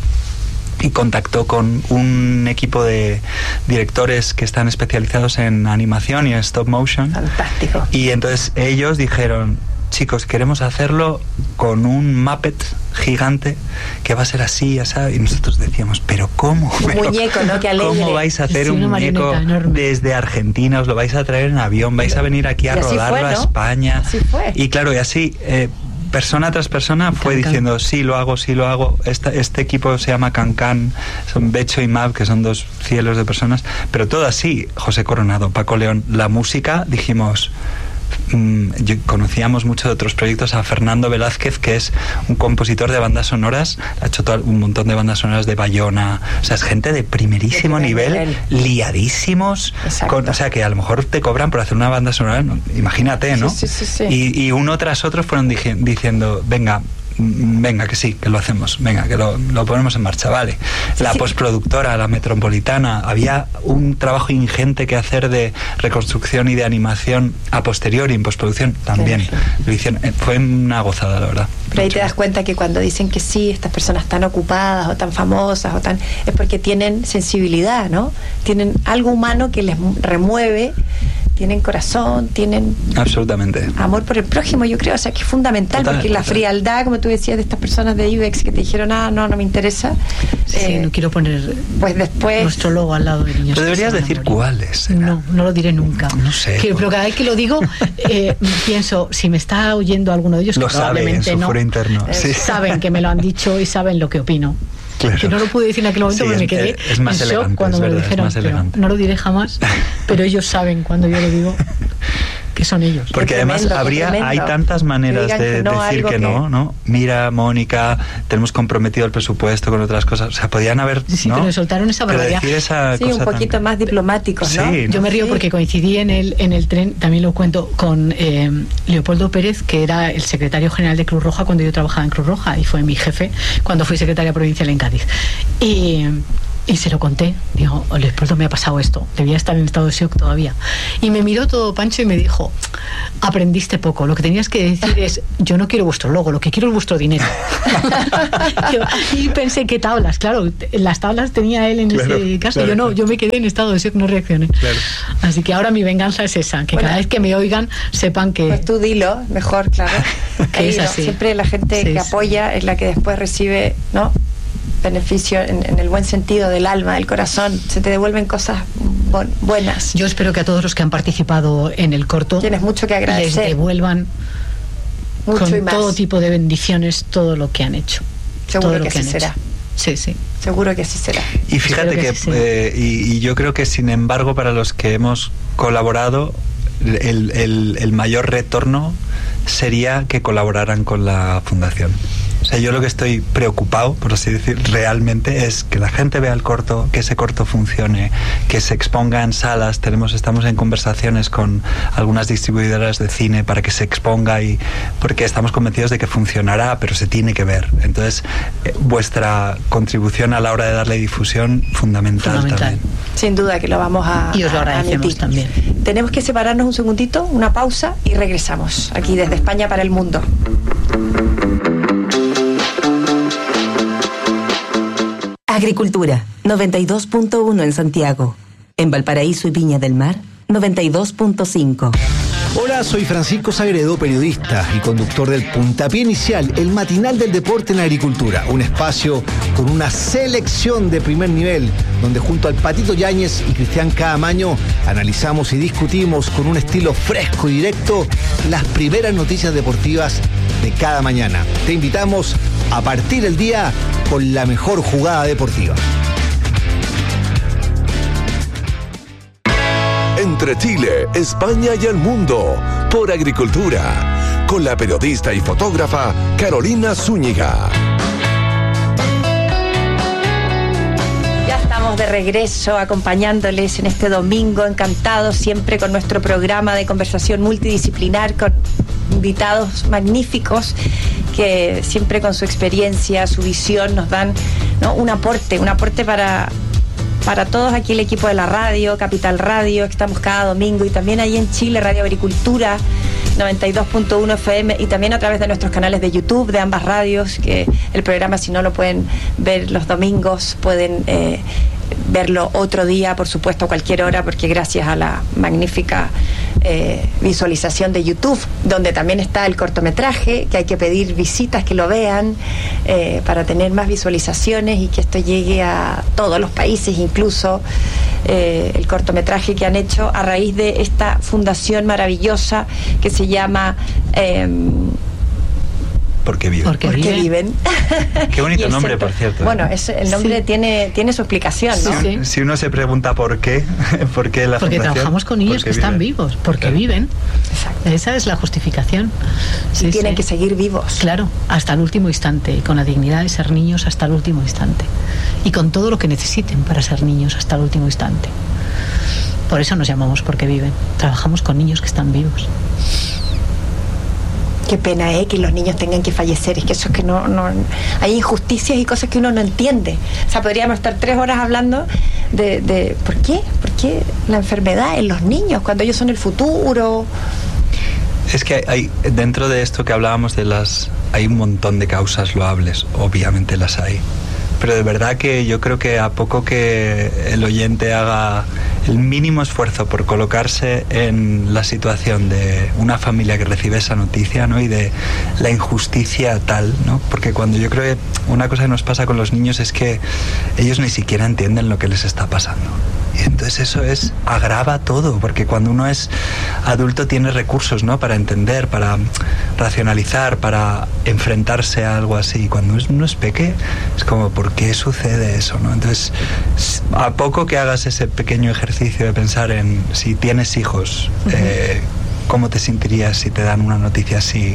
y contactó con un equipo de directores que están especializados en animación y en stop motion. Fantástico. Y entonces ellos dijeron, chicos, queremos hacerlo con un Muppet gigante que va a ser así, ya sabes. Y nosotros decíamos, pero ¿cómo? Un pero, muñeco, ¿no? Que alegre. ¿Cómo vais a hacer sí, un muñeco desde Argentina? Os lo vais a traer en avión, vais a venir aquí a rodarlo fue, ¿no? a España. Así fue. Y claro, y así... Eh, persona tras persona fue Can diciendo, Can. sí, lo hago, sí, lo hago. Este, este equipo se llama Can Can, son Becho y Mav, que son dos cielos de personas, pero todo así. José Coronado, Paco León. La música, dijimos... Yo, conocíamos mucho de otros proyectos, a Fernando Velázquez, que es un compositor de bandas sonoras, ha hecho todo, un montón de bandas sonoras de Bayona, o sea, es gente de primerísimo de nivel, nivel, liadísimos, con, o sea, que a lo mejor te cobran por hacer una banda sonora, no, imagínate, ¿no? Sí, sí, sí, sí. Y, y uno tras otro fueron dije, diciendo, venga, venga, que sí, que lo hacemos, venga, que lo, lo ponemos en marcha, vale. La sí. postproductora, la Metropolitana, había un trabajo ingente que hacer de reconstrucción y de animación a posteriori, en postproducción también. Sí. Lo hicieron, fue una gozada, la verdad. Pero ahí te das cuenta que cuando dicen que sí, estas personas tan ocupadas o tan famosas o tan, es porque tienen sensibilidad, ¿no? Tienen algo humano que les remueve, tienen corazón, tienen absolutamente amor por el prójimo, yo creo, o sea, que es fundamental. Total, porque la total. frialdad, como tú decías, de estas personas de IBEX que te dijeron, ah, no, no me interesa. Sí, eh, no quiero poner pues después nuestro logo al lado de niños. Pero deberías decir cuáles. No, no lo diré nunca. No sé. Que, pero cada vez que lo digo, eh, pienso, si me está oyendo alguno de ellos, lo que probablemente sabe en su no, foro interno. Eh, sí. Saben que me lo han dicho y saben lo que opino. Claro. Que no lo pude decir en aquel momento, sí, porque me quedé es más en elegante, shock cuando me lo verdad, dijeron. Pero no lo diré jamás, pero ellos saben cuando yo lo digo que son ellos. Porque tremendo, además habría hay tantas maneras de que no, decir que, que no, ¿no? Mira, Mónica, tenemos comprometido el presupuesto con otras cosas. O sea, podían haber, sí, ¿no? pero me soltaron esa barbaridad. Esa sí, un poquito tan... más diplomáticos, ¿no? Sí, yo me río sí. porque coincidí en el en el tren, también lo cuento, con eh, Leopoldo Pérez, que era el secretario general de Cruz Roja cuando yo trabajaba en Cruz Roja y fue mi jefe cuando fui secretaria provincial en Cádiz. Y Y se lo conté, digo, Leopoldo, me ha pasado esto, debía estar en estado de shock todavía. Y me miró todo pancho y me dijo, aprendiste poco, lo que tenías que decir es, yo no quiero vuestro logo, lo que quiero es vuestro dinero. Y pensé, ¿qué tablas? Claro, las tablas tenía él en claro, ese caso, claro, yo no, yo me quedé en estado de shock, no reaccioné. Claro. Así que ahora mi venganza es esa, que bueno, cada vez que me oigan sepan que... Pues tú dilo, mejor, claro. Que es así. Siempre la gente sí, que sí. apoya es la que después recibe, ¿no?, beneficio en, en el buen sentido del alma, del corazón, se te devuelven cosas bu- buenas. Yo espero que a todos los que han participado en el corto tienes mucho que agradecer, les devuelvan mucho con y más. Todo tipo de bendiciones todo lo que han hecho. Seguro todo lo que, que así será. Hecho. Sí, sí. Seguro que así será. Y fíjate que, que eh, y, y yo creo que sin embargo para los que hemos colaborado el, el, el mayor retorno sería que colaboraran con la fundación. O sea, yo lo que estoy preocupado, por así decir, realmente es que la gente vea el corto, que ese corto funcione, que se exponga en salas. Tenemos, estamos en conversaciones con algunas distribuidoras de cine para que se exponga, y porque estamos convencidos de que funcionará, pero se tiene que ver. Entonces, eh, vuestra contribución a la hora de darle difusión, fundamental, fundamental. también. Sin duda que lo vamos a Y os lo agradecemos también. Tenemos que separarnos un segundito, una pausa, y regresamos aquí desde España para el mundo. Agricultura, noventa y dos punto uno en Santiago. En Valparaíso y Viña del Mar, noventa y dos punto cinco. Hola, soy Francisco Sagredo, periodista y conductor del Puntapié Inicial, el matinal del deporte en agricultura. Un espacio con una selección de primer nivel, donde junto al Patito Yáñez y Cristian Caamaño analizamos y discutimos con un estilo fresco y directo las primeras noticias deportivas de cada mañana. Te invitamos a partir el día con la mejor jugada deportiva. Entre Chile, España y el mundo, por Agricultura, con la periodista y fotógrafa Carolina Zúñiga. Ya estamos de regreso acompañándoles en este domingo, encantados siempre con nuestro programa de conversación multidisciplinar con invitados magníficos que siempre con su experiencia, su visión nos dan, ¿no?, un aporte, un aporte para... para todos aquí el equipo de la radio, Capital Radio, que estamos cada domingo, y también ahí en Chile, Radio Agricultura, noventa y dos punto uno F M, y también a través de nuestros canales de YouTube, de ambas radios, que el programa, si no lo pueden ver los domingos, pueden eh, verlo otro día, por supuesto, a cualquier hora, porque gracias a la magnífica eh, visualización de YouTube, donde también está el cortometraje, que hay que pedir visitas que lo vean eh, para tener más visualizaciones y que esto llegue a todos los países, incluso eh, el cortometraje que han hecho a raíz de esta fundación maravillosa que se llama... Eh, Porque viven. Porque, Porque viven. Qué bonito nombre, centro, por cierto. Bueno, es, el nombre sí. tiene, tiene su explicación, ¿no? Si, sí. si uno se pregunta por qué, por qué la Porque fundación, trabajamos con niños que viven. Están vivos, porque claro. viven. Exacto. Esa es la justificación. Sí, y tienen sí. que seguir vivos. Claro, hasta el último instante, y con la dignidad de ser niños hasta el último instante. Y con todo lo que necesiten para ser niños hasta el último instante. Por eso nos llamamos Porque Viven. Trabajamos con niños que están vivos. Qué pena, ¿eh?, que los niños tengan que fallecer. Es que eso es que no, no... Hay injusticias y cosas que uno no entiende. O sea, podríamos estar tres horas hablando de... de ¿por qué? ¿Por qué la enfermedad en los niños cuando ellos son el futuro? Es que hay, hay dentro de esto que hablábamos de las... Hay un montón de causas loables, obviamente las hay. Pero de verdad que yo creo que a poco que el oyente haga el mínimo esfuerzo por colocarse en la situación de una familia que recibe esa noticia, ¿no? Y de la injusticia tal, ¿no? Porque cuando yo creo que una cosa que nos pasa con los niños es que ellos ni siquiera entienden lo que les está pasando. Y entonces eso es agrava todo, porque cuando uno es adulto tiene recursos, ¿no? Para entender, para racionalizar, para enfrentarse a algo así. Cuando uno es peque, es como, ¿por qué sucede eso, no? Entonces, a poco que hagas ese pequeño ejercicio de pensar en si tienes hijos, uh-huh. eh, ¿cómo te sentirías si te dan una noticia así?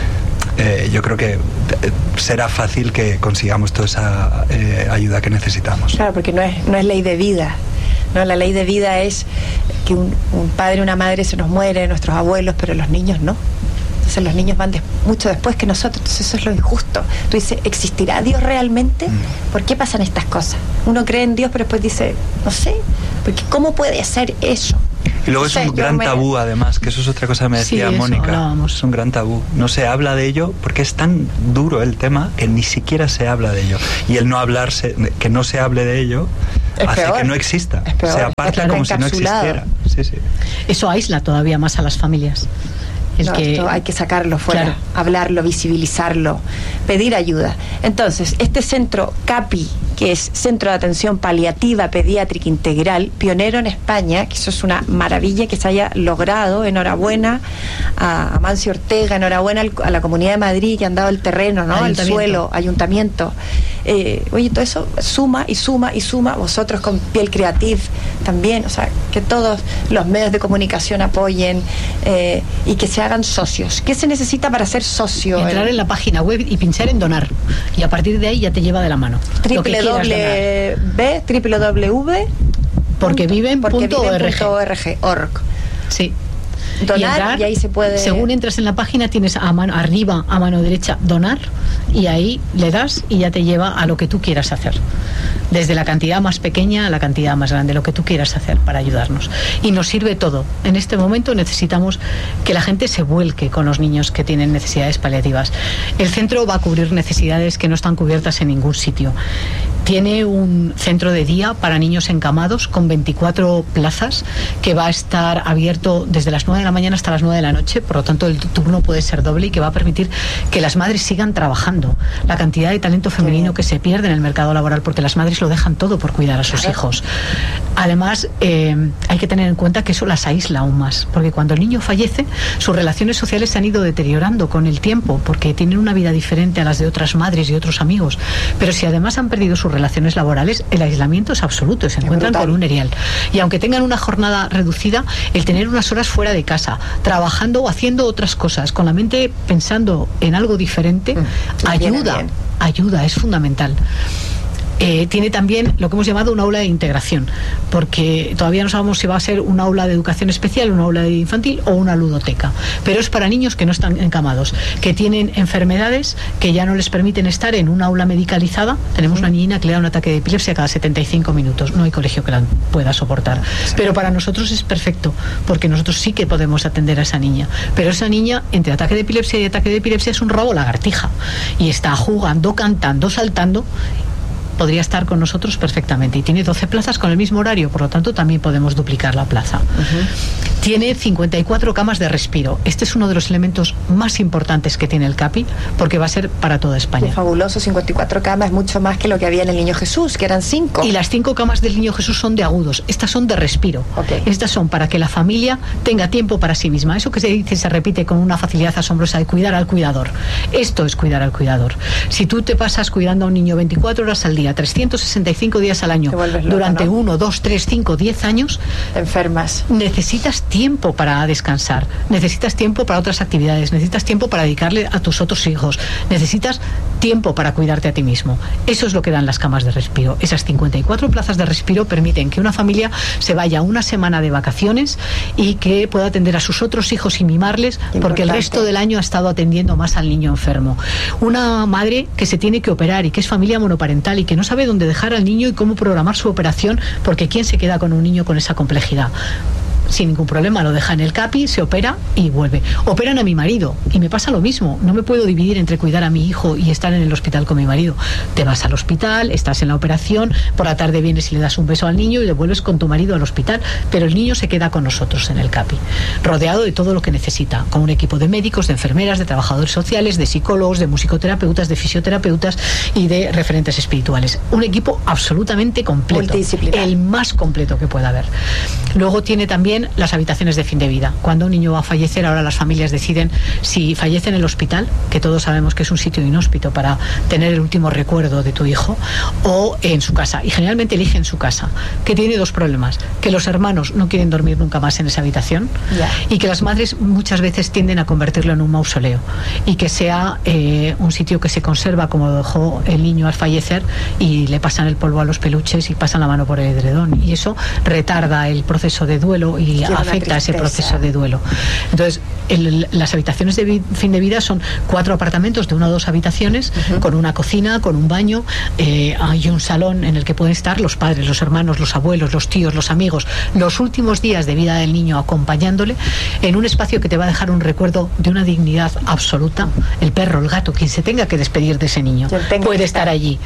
Eh, yo creo que eh, será fácil que consigamos toda esa eh, ayuda que necesitamos. Claro, porque no es, no es ley de vida. ¿No? La ley de vida es que un, un padre, una madre se nos muere, nuestros abuelos, pero los niños no. Entonces los niños van de, mucho después que nosotros. Entonces eso es lo injusto. Tú dices, ¿existirá Dios realmente? Mm. ¿Por qué pasan estas cosas? Uno cree en Dios, pero después dice, no sé, porque ¿cómo puede ser eso? Y luego es un gran tabú, además, que eso es otra cosa que me decía sí, Mónica. Es un gran tabú. No se habla de ello porque es tan duro el tema que ni siquiera se habla de ello. Y el no hablarse, que no se hable de ello, es hace peor. Que no exista. Se aparta como si no existiera. Sí, sí. Eso aísla todavía más a las familias. El no, que... esto hay que sacarlo fuera, claro. Hablarlo, visibilizarlo, pedir ayuda. Entonces, este centro CAPI, que es Centro de Atención Paliativa Pediátrica Integral, pionero en España, que eso es una maravilla que se haya logrado. Enhorabuena a Amancio Ortega, enhorabuena a la Comunidad de Madrid que han dado el terreno, ¿no? El suelo, ayuntamiento. Eh, oye, todo eso suma y suma y suma. Vosotros con Piel Creative también, o sea, que todos los medios de comunicación apoyen eh, y que se hagan socios. ¿Qué se necesita para ser socio? Entrar en, en la página web y pinchar en donar, y a partir de ahí ya te lleva de la mano. Triple W W W porque viven punto org. Sí. Donar, y, entrar, y ahí se puede. Según entras en la página tienes a mano arriba, a mano derecha, donar, y ahí le das y ya te lleva a lo que tú quieras hacer, desde la cantidad más pequeña a la cantidad más grande, lo que tú quieras hacer para ayudarnos. Y nos sirve todo. En este momento necesitamos que la gente se vuelque con los niños que tienen necesidades paliativas. El centro va a cubrir necesidades que no están cubiertas en ningún sitio. Tiene un centro de día para niños encamados con veinticuatro plazas que va a estar abierto desde las nueve de la mañana hasta las nueve de la noche, por lo tanto el turno puede ser doble y que va a permitir que las madres sigan trabajando. La cantidad de talento femenino que se pierde en el mercado laboral porque las madres lo dejan todo por cuidar a sus claro. hijos. Además, eh, hay que tener en cuenta que eso las aísla aún más, porque cuando el niño fallece, sus relaciones sociales se han ido deteriorando con el tiempo, porque tienen una vida diferente a las de otras madres y otros amigos. Pero si además han perdido sus relaciones laborales, el aislamiento es absoluto, se encuentran con un erial. Y aunque tengan una jornada reducida, el tener unas horas fuera de casa, trabajando o haciendo otras cosas, con la mente pensando en algo diferente, mm, ayuda, ayuda, es fundamental. Eh, tiene también lo que hemos llamado un aula de integración, porque todavía no sabemos si va a ser un aula de educación especial, un aula de infantil o una ludoteca, pero es para niños que no están encamados, que tienen enfermedades que ya no les permiten estar en un aula medicalizada. Tenemos una niña que le da un ataque de epilepsia cada setenta y cinco minutos, no hay colegio que la pueda soportar, pero para nosotros es perfecto, porque nosotros sí que podemos atender a esa niña, pero esa niña entre ataque de epilepsia y ataque de epilepsia es un rabo lagartija y está jugando, cantando, saltando. Podría estar con nosotros perfectamente y tiene doce plazas con el mismo horario, por lo tanto también podemos duplicar la plaza. Uh-huh. Tiene cincuenta y cuatro camas de respiro. Este es uno de los elementos más importantes que tiene el CAPI, porque va a ser para toda España. Qué fabuloso, cincuenta y cuatro camas, mucho más que lo que había en el Niño Jesús, que eran cinco. Y las cinco camas del Niño Jesús son de agudos, estas son de respiro. Okay. Estas son para que la familia tenga tiempo para sí misma. Eso que se dice, se repite con una facilidad asombrosa, de cuidar al cuidador. Esto es cuidar al cuidador. Si tú te pasas cuidando a un niño veinticuatro horas al día, trescientos sesenta y cinco días al año, loca, durante ¿no? uno, dos, tres, cinco, diez años, te enfermas. Necesitas tiempo para descansar, necesitas tiempo para otras actividades, necesitas tiempo para dedicarle a tus otros hijos, necesitas tiempo para cuidarte a ti mismo. Eso es lo que dan las camas de respiro. Esas cincuenta y cuatro plazas de respiro permiten que una familia se vaya una semana de vacaciones y que pueda atender a sus otros hijos y mimarles, porque el resto del año ha estado atendiendo más al niño enfermo. Una madre que se tiene que operar y que es familia monoparental y que no sabe dónde dejar al niño y cómo programar su operación, porque ¿quién se queda con un niño con esa complejidad? sin ningún problema, lo deja en el CAPI, se opera y vuelve. Operan a mi marido y me pasa lo mismo. No me puedo dividir entre cuidar a mi hijo y estar en el hospital con mi marido. Te vas al hospital, estás en la operación, por la tarde vienes y le das un beso al niño y le vuelves con tu marido al hospital, pero el niño se queda con nosotros en el CAPI, rodeado de todo lo que necesita, con un equipo de médicos, de enfermeras, de trabajadores sociales, de psicólogos, de musicoterapeutas, de fisioterapeutas y de referentes espirituales. Un equipo absolutamente completo, el más completo que pueda haber. Luego tiene también las habitaciones de fin de vida. Cuando un niño va a fallecer, ahora las familias deciden si fallece en el hospital, que todos sabemos que es un sitio inhóspito para tener el último recuerdo de tu hijo, o en su casa, y generalmente eligen su casa, que tiene dos problemas: que los hermanos no quieren dormir nunca más en esa habitación, yeah. y que las madres muchas veces tienden a convertirlo en un mausoleo, y que sea eh, un sitio que se conserva como lo dejó el niño al fallecer, y le pasan el polvo a los peluches y pasan la mano por el edredón, y eso retarda el proceso de duelo y Qué afecta ese proceso de duelo. Entonces, el, las habitaciones de vi, fin de vida son cuatro apartamentos de una o dos habitaciones, uh-huh. con una cocina, con un baño, eh, hay un salón en el que pueden estar los padres, los hermanos, los abuelos, los tíos, los amigos, los últimos días de vida del niño acompañándole, en un espacio que te va a dejar un recuerdo de una dignidad absoluta. El perro, el gato, quien se tenga que despedir de ese niño puede estar allí.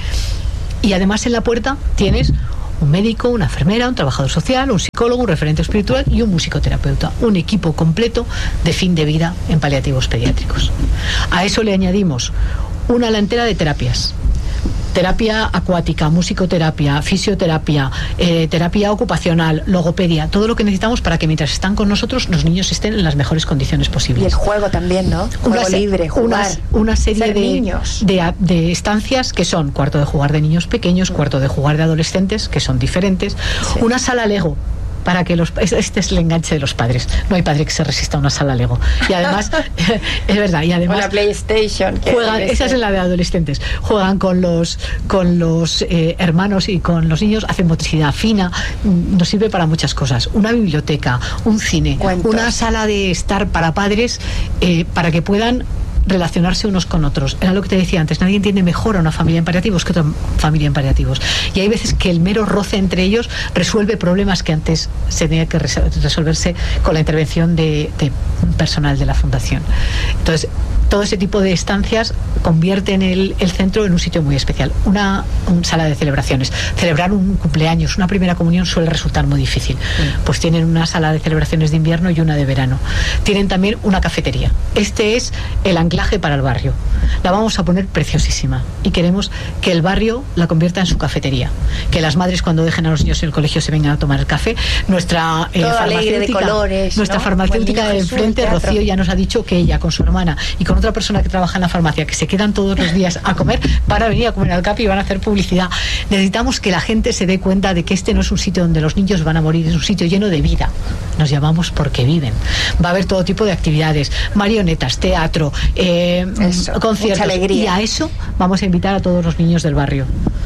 Y además en la puerta tienes un médico, una enfermera, un trabajador social, un psicólogo, un referente espiritual y un musicoterapeuta. Un equipo completo de fin de vida en paliativos pediátricos. A eso le añadimos una ala entera de terapias. Terapia acuática, musicoterapia, fisioterapia, eh, terapia ocupacional, logopedia, todo lo que necesitamos para que mientras están con nosotros los niños estén en las mejores condiciones posibles. Y el juego también, ¿no? Juego una, libre, jugar. Una, una serie de, niños. De, de estancias que son cuarto de jugar de niños pequeños, cuarto de jugar de adolescentes, que son diferentes, sí. Una sala Lego, para que los, este es el enganche de los padres. No hay padre que se resista a una sala Lego. Y además, es verdad, y además... O la PlayStation. Juegan, esa es la de adolescentes. Juegan con los, con los eh, hermanos y con los niños, hacen motricidad fina, nos sirve para muchas cosas. Una biblioteca, un cine, Cuentos. Una sala de estar para padres, eh, para que puedan relacionarse unos con otros. Era lo que te decía antes, nadie entiende mejor a una familia en paliativos que otra familia en paliativos. Y hay veces que el mero roce entre ellos resuelve problemas que antes se tenía que resolverse con la intervención de, de personal de la fundación. Entonces, todo ese tipo de estancias convierten el, el centro en un sitio muy especial. Una, una sala de celebraciones. Celebrar un cumpleaños, una primera comunión suele resultar muy difícil. Mm. Pues tienen una sala de celebraciones de invierno y una de verano. Tienen también una cafetería. Este es el anclaje para el barrio. La vamos a poner preciosísima y queremos que el barrio la convierta en su cafetería. Que las madres cuando dejen a los niños en el colegio se vengan a tomar el café. Nuestra eh, farmacéutica, de colores, nuestra ¿no? farmacéutica de enfrente, Rocío, ya nos ha dicho que ella con su hermana y con otra persona que trabaja en la farmacia, que se quedan todos los días a comer, van a venir a comer al CAPI y van a hacer publicidad. Necesitamos que la gente se dé cuenta de que este no es un sitio donde los niños van a morir, es un sitio lleno de vida. Nos llamamos porque viven. Va a haber todo tipo de actividades, marionetas, teatro, eh, eso, conciertos. Mucha alegría. Y a eso vamos a invitar a todos los niños del barrio.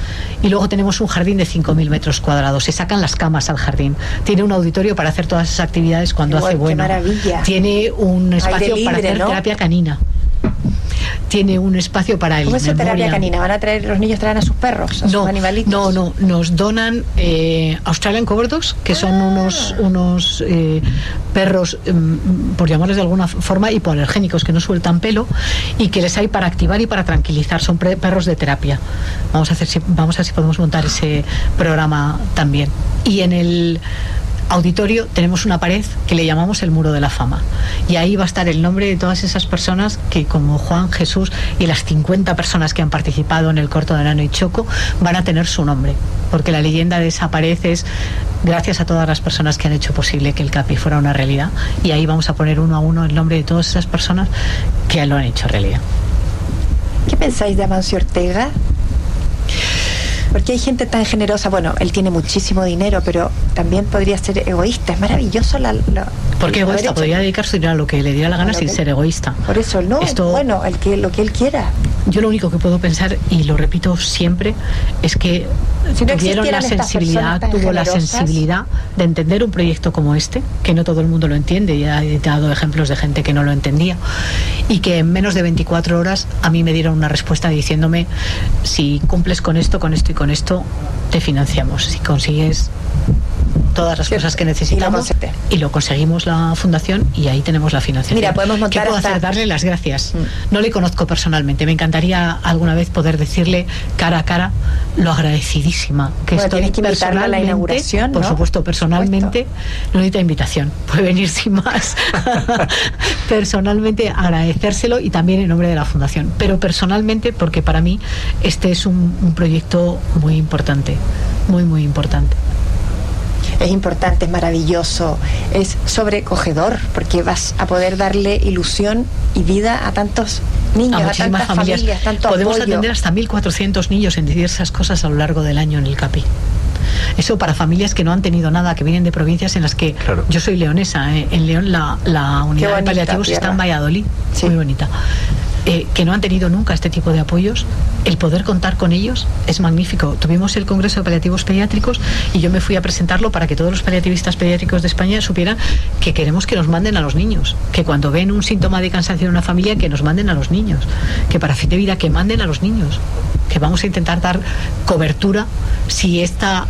Y luego tenemos un jardín de cinco mil metros cuadrados. Se sacan las camas al jardín. Tiene un auditorio para hacer todas esas actividades cuando Igual, hace bueno. Qué maravilla. Tiene un espacio libre, para hacer ¿no? terapia canina. Tiene un espacio para el ¿Cómo es terapia canina? ¿Van a traer, los niños traen a sus perros, a no, sus animalitos? No, no, nos donan eh, Australian Covert Dogs, que son ah. unos, unos eh, perros, eh, por llamarles de alguna forma, hipoalergénicos, que no sueltan pelo y que les hay para activar y para tranquilizar. Son pre- perros de terapia. Vamos a hacer si, vamos a ver si podemos montar ese programa también. Y en el auditorio tenemos una pared que le llamamos el Muro de la Fama, y ahí va a estar el nombre de todas esas personas que, como Juan, Jesús y las cincuenta personas que han participado en el corto de Nano y Choco, van a tener su nombre, porque la leyenda de esa pared es gracias a todas las personas que han hecho posible que el CAPI fuera una realidad, y ahí vamos a poner uno a uno el nombre de todas esas personas que lo han hecho realidad. ¿Qué pensáis de Amancio Ortega? Porque hay gente tan generosa. Bueno, él tiene muchísimo dinero, pero también podría ser egoísta. Es maravilloso la... la Porque egoísta, podría dedicar su dinero a lo que le diera la gana sin ser egoísta. Por eso, no, Esto, bueno, el que, lo que él quiera. Yo lo único que puedo pensar, y lo repito siempre, es que si no tuvieron la sensibilidad, tuvo la sensibilidad de entender un proyecto como este, que no todo el mundo lo entiende, y he dado ejemplos de gente que no lo entendía, y que en menos de veinticuatro horas a mí me dieron una respuesta diciéndome: si cumples con esto, con esto y con esto, te financiamos. Si consigues todas las Cierto. cosas que necesitamos Y lo, y lo conseguimos la fundación y ahí tenemos la financiación. Mira, podemos montar ¿Qué puedo hasta... hacer? Darle las gracias. Mm. No le conozco personalmente, me encantaría alguna vez poder decirle cara a cara lo agradecidísima que bueno, estoy tienes que invitarlo a la inauguración, por ¿no? supuesto, personalmente, no necesita invitación, puede venir sin más. Personalmente agradecérselo y también en nombre de la fundación, pero personalmente porque para mí este es un, un proyecto muy importante, muy muy importante. Es importante, es maravilloso, es sobrecogedor, porque vas a poder darle ilusión y vida a tantos niños, a, a tantas muchísimas familias, familias, tanto podemos apoyo. atender hasta mil cuatrocientos niños en diversas cosas a lo largo del año en el CAPI. Eso para familias que no han tenido nada, que vienen de provincias en las que claro. Yo soy leonesa, ¿eh? En León la, la unidad bonita, de paliativos tierra. está en Valladolid, Sí. muy bonita. Eh, que no han tenido nunca este tipo de apoyos, el poder contar con ellos es magnífico. Tuvimos el Congreso de Paliativos Pediátricos y yo me fui a presentarlo para que todos los paliativistas pediátricos de España supieran que queremos que nos manden a los niños, que cuando ven un síntoma de cansancio en una familia, que nos manden a los niños, que para fin de vida que manden a los niños, que vamos a intentar dar cobertura si esta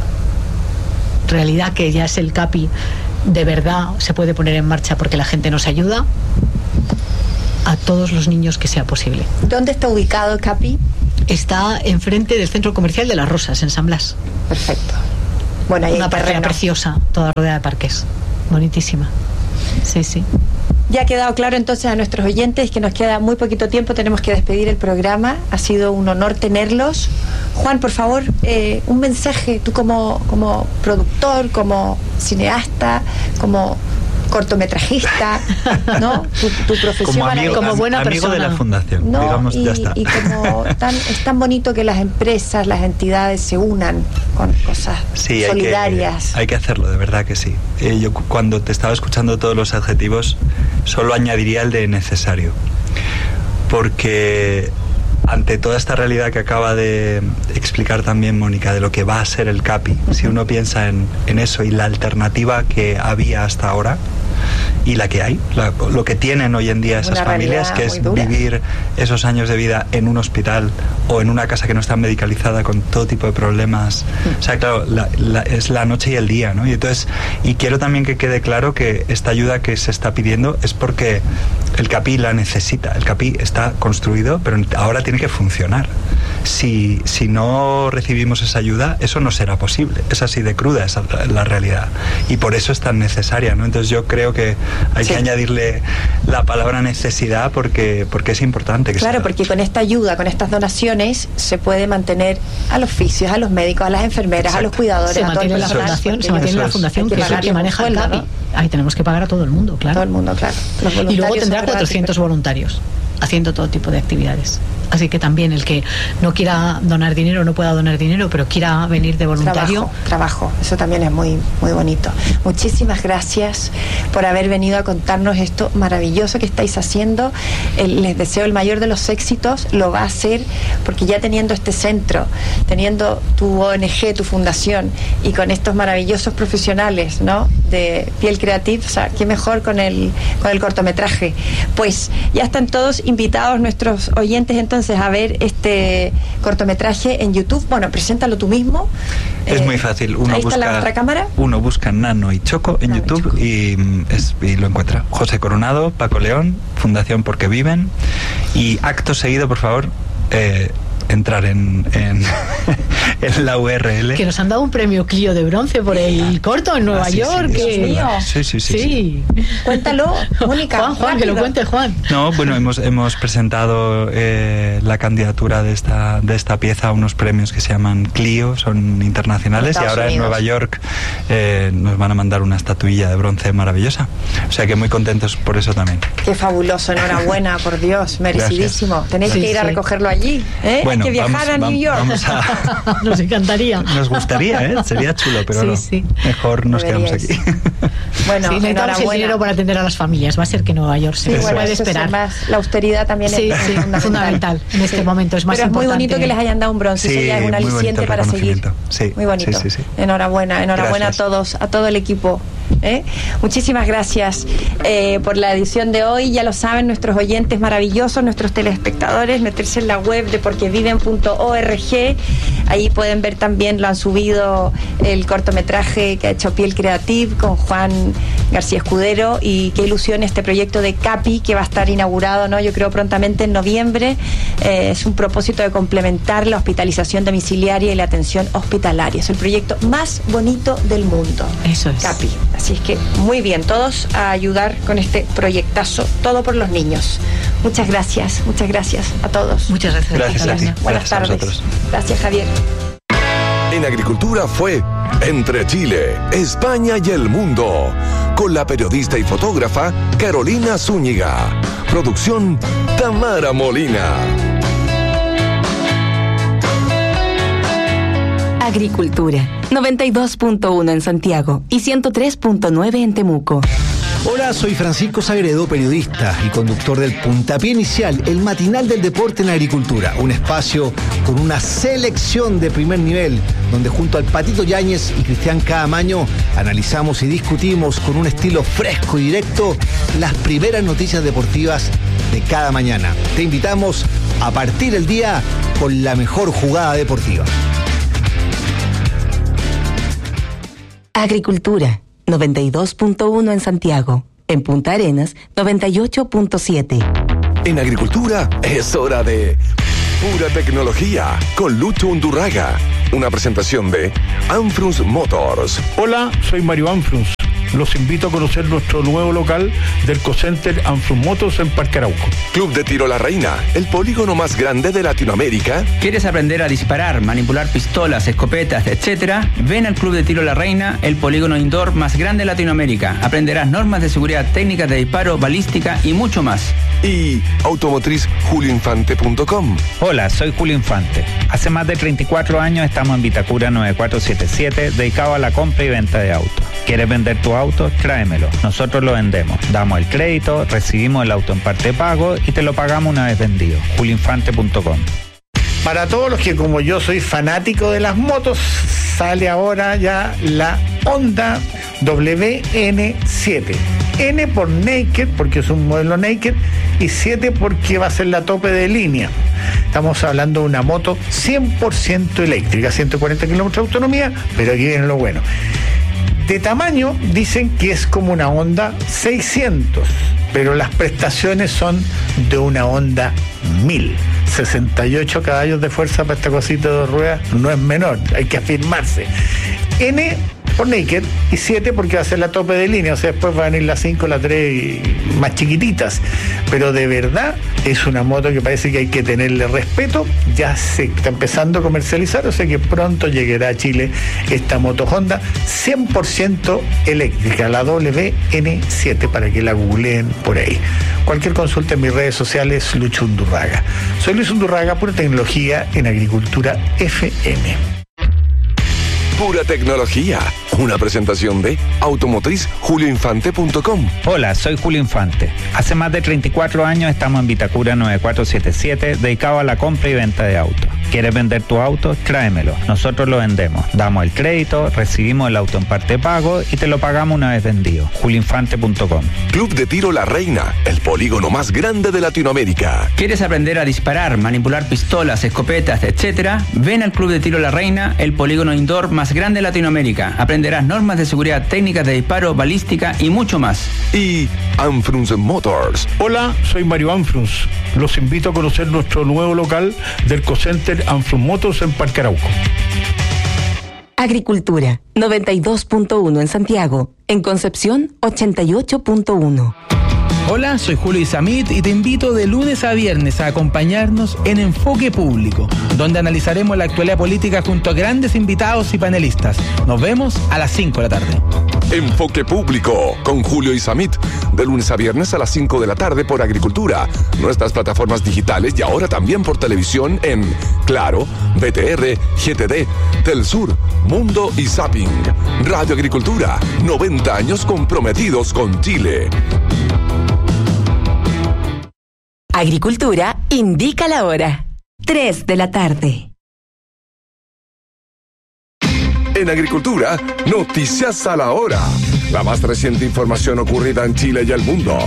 realidad que ya es el CAPI de verdad se puede poner en marcha porque la gente nos ayuda, a todos los niños que sea posible. ¿Dónde está ubicado el CAPI? Está enfrente del Centro Comercial de Las Rosas, en San Blas. Perfecto. Bueno, ahí una hay parcela terreno. preciosa, toda rodeada de parques. Bonitísima. Sí, sí. Ya ha quedado claro entonces a nuestros oyentes que nos queda muy poquito tiempo, tenemos que despedir el programa. Ha sido un honor tenerlos. Juan, por favor, eh, un mensaje, tú como, como productor, como cineasta, como cortometrajista, ¿no? Tu, tu profesión como amigo, maravillosa. como buena amigo de persona. la fundación, No, digamos, y, ya está. y como tan, es tan bonito que las empresas, las entidades se unan con cosas Sí, hay solidarias. que, hay que hacerlo, de verdad que sí. Eh, yo cu- cuando te estaba escuchando todos los adjetivos, solo añadiría el de necesario. Porque ante toda esta realidad que acaba de explicar también Mónica, de lo que va a ser el CAPI, uh-huh. si uno piensa en, en eso y la alternativa que había hasta ahora, y la que hay, la, lo que tienen hoy en día esas Una familias, que es vivir esos años de vida en un hospital o en una casa que no está medicalizada con todo tipo de problemas. O sea, claro, la, la, es la noche y el día, ¿no? Y entonces, y quiero también que quede claro que esta ayuda que se está pidiendo es porque el CAPI la necesita. El CAPI está construido, pero ahora tiene que funcionar. Si, si no recibimos esa ayuda, eso no será posible. Es así de cruda esa la realidad. Y por eso es tan necesaria, ¿no? Entonces yo creo que hay sí. que añadirle la palabra necesidad porque, porque es importante que claro, sea. Porque con esta ayuda, con estas donaciones, se puede mantener a los fisios, a los médicos, a las enfermeras, Exacto. a los cuidadores, se a todo el mantiene la fundación, se mantiene la fundación que, que es el que maneja el CAPI. ¿No? Ahí tenemos que pagar a todo el mundo, claro. Todo el mundo, claro. Y luego tendrá cuatrocientos voluntarios haciendo todo tipo de actividades. Así que también el que no quiera donar dinero, no pueda donar dinero, pero quiera venir de voluntario. Trabajo, trabajo. Eso también es muy, muy bonito. Muchísimas gracias por haber venido a contarnos esto maravilloso que estáis haciendo. Eh, les deseo el mayor de los éxitos. Lo va a hacer porque ya teniendo este centro, teniendo tu O N G, tu fundación y con estos maravillosos profesionales, ¿no? De Piel Creative, o sea, qué mejor con el, con el cortometraje. Pues ya están todos invitados nuestros oyentes entonces a ver este cortometraje en YouTube. Bueno, preséntalo tú mismo. Es eh, muy fácil. Uno ahí busca, está la otra cámara. Uno busca Nano y Choco en Nano YouTube Choco. Y, es, y lo encuentra. José Coronado, Paco León, Fundación Porque Viven. Y acto seguido, por favor, eh, entrar en, en, en la U R L. Que nos han dado un premio Clio de bronce por el corto en Nueva ah, sí, York. Sí, que... mío. Sí, sí, sí, sí. sí. Cuéntalo, Mónica. Juan, Juan, que lo cuente Juan. No, bueno, hemos, hemos presentado eh, la candidatura de esta, de esta pieza a unos premios que se llaman Clio, son internacionales, y ahora Unidos. En Nueva York eh, nos van a mandar una estatuilla de bronce maravillosa. O sea que muy contentos por eso también. Qué fabuloso, enhorabuena, por Dios, merecidísimo. Gracias. Tenéis sí, que ir sí. a recogerlo allí, ¿eh? Bueno, Hay que viajar vamos, a New York. Vamos a... Nos encantaría. Nos gustaría, ¿eh? Sería chulo, pero sí, no. Sí. Mejor nos Deberíais. quedamos aquí. Bueno, sí, necesitamos el dinero para atender a las familias. Va a ser que Nueva York se sí, bueno, puede esperar. Es más, la austeridad también sí, es sí, fundamental. fundamental. En este sí. momento es más pero importante. Es muy bonito que les hayan dado un bronce. Sí, eso ya es un aliciente para seguir. Sí, muy bonito. Sí, sí, sí. Enhorabuena, enhorabuena Gracias. a todos, a todo el equipo ¿eh? Muchísimas gracias eh, por la edición de hoy. Ya lo saben nuestros oyentes maravillosos, nuestros telespectadores, meterse en la web de porqueviven punto org. Ahí pueden ver también, lo han subido, el cortometraje que ha hecho Piel Creative con Juan García Escudero, y qué ilusión este proyecto de CAPI que va a estar inaugurado, ¿no? Yo creo prontamente en noviembre. Eh, es un propósito de complementar la hospitalización domiciliaria y la atención hospitalaria. Es el proyecto más bonito del mundo. Eso es. CAPI. Así es que muy bien, todos a ayudar con este proyectazo, todo por los niños. Muchas gracias, muchas gracias a todos. Muchas gracias. Gracias a ti. Buenas Gracias a tardes. vosotros. Gracias, Javier. En Agricultura fue Entre Chile, España y el Mundo, con la periodista y fotógrafa Carolina Zúñiga. Producción Tamara Molina. Agricultura, noventa y dos punto uno en Santiago y ciento tres punto nueve en Temuco. Hola, soy Francisco Sagredo, periodista y conductor del Puntapié Inicial, el matinal del deporte en agricultura. Un espacio con una selección de primer nivel, donde junto al Patito Yáñez y Cristian Caamaño analizamos y discutimos con un estilo fresco y directo las primeras noticias deportivas de cada mañana. Te invitamos a partir el día con la mejor jugada deportiva. Agricultura, noventa y dos punto uno en Santiago. En Punta Arenas, noventa y ocho punto siete. En Agricultura es hora de Pura Tecnología con Lucho Undurraga. Una presentación de Anfrus Motors. Hola, soy Mario Anfrus. Los invito a conocer nuestro nuevo local del Cocenter Anfrus Motors en Parque Arauco. Club de Tiro La Reina, el polígono más grande de Latinoamérica. ¿Quieres aprender a disparar, manipular pistolas, escopetas, etcétera? Ven al Club de Tiro La Reina, el polígono indoor más grande de Latinoamérica. Aprenderás normas de seguridad, técnicas de disparo, balística y mucho más. Y automotriz julio infante punto com. Hola, soy Julio Infante. Hace más de treinta y cuatro años estamos en Vitacura nueve cuatro siete siete, dedicado a la compra y venta de autos. ¿Quieres vender tu auto? Tráemelo. Nosotros lo vendemos. Damos el crédito, recibimos el auto en parte de pago y te lo pagamos una vez vendido. julio infante punto com. Para todos los que como yo soy fanático de las motos, sale ahora ya la Honda W N siete. N por Naked, porque es un modelo Naked, y siete porque va a ser la tope de línea. Estamos hablando de una moto cien por ciento eléctrica, ciento cuarenta kilómetros de autonomía, pero aquí viene lo bueno. De tamaño dicen que es como una Honda seiscientos, pero las prestaciones son de una Honda mil. sesenta y ocho caballos de fuerza para esta cosita de dos ruedas no es menor, hay que afirmarse. N por Naked y siete porque va a ser la tope de línea, o sea, después van a venir las cinco, las tres más chiquititas, pero de verdad es una moto que parece que hay que tenerle respeto. Ya se está empezando a comercializar, o sea que pronto llegará a Chile esta moto Honda cien por ciento eléctrica, la W N siete, para que la googleen por ahí. Cualquier consulta en mis redes sociales, Lucho Undurraga. Soy Luis Undurraga, Pura Tecnología en Agricultura F M. Pura Tecnología, una presentación de automotriz julio infante punto com. Hola, soy Julio Infante. Hace más de treinta y cuatro años estamos en Vitacura nueve cuatro siete siete, dedicado a la compra y venta de autos. ¿Quieres vender tu auto? Tráemelo. Nosotros lo vendemos. Damos el crédito, recibimos el auto en parte de pago y te lo pagamos una vez vendido. julio infante punto com. Club de Tiro La Reina, el polígono más grande de Latinoamérica. ¿Quieres aprender a disparar, manipular pistolas, escopetas, etcétera? Ven al Club de Tiro La Reina, el polígono indoor más grande de Latinoamérica. Aprenderás normas de seguridad, técnicas de disparo, balística y mucho más. Y Anfrus Motors. Hola, soy Mario Anfrus. Los invito a conocer nuestro nuevo local del Cocenter Anfrus Motors en Parque Arauco. Agricultura, noventa y dos punto uno en Santiago. En Concepción, ochenta y ocho punto uno. Hola, soy Julio Isamit y te invito de lunes a viernes a acompañarnos en Enfoque Público, donde analizaremos la actualidad política junto a grandes invitados y panelistas. Nos vemos a las cinco de la tarde. Enfoque Público con Julio Isamit, de lunes a viernes a las cinco de la tarde por Agricultura, nuestras plataformas digitales y ahora también por televisión en Claro, B T R, G T D, Telsur, Mundo y Zapping. Radio Agricultura, noventa años comprometidos con Chile. Agricultura indica la hora. tres de la tarde. En Agricultura, noticias a la hora. La más reciente información ocurrida en Chile y el mundo.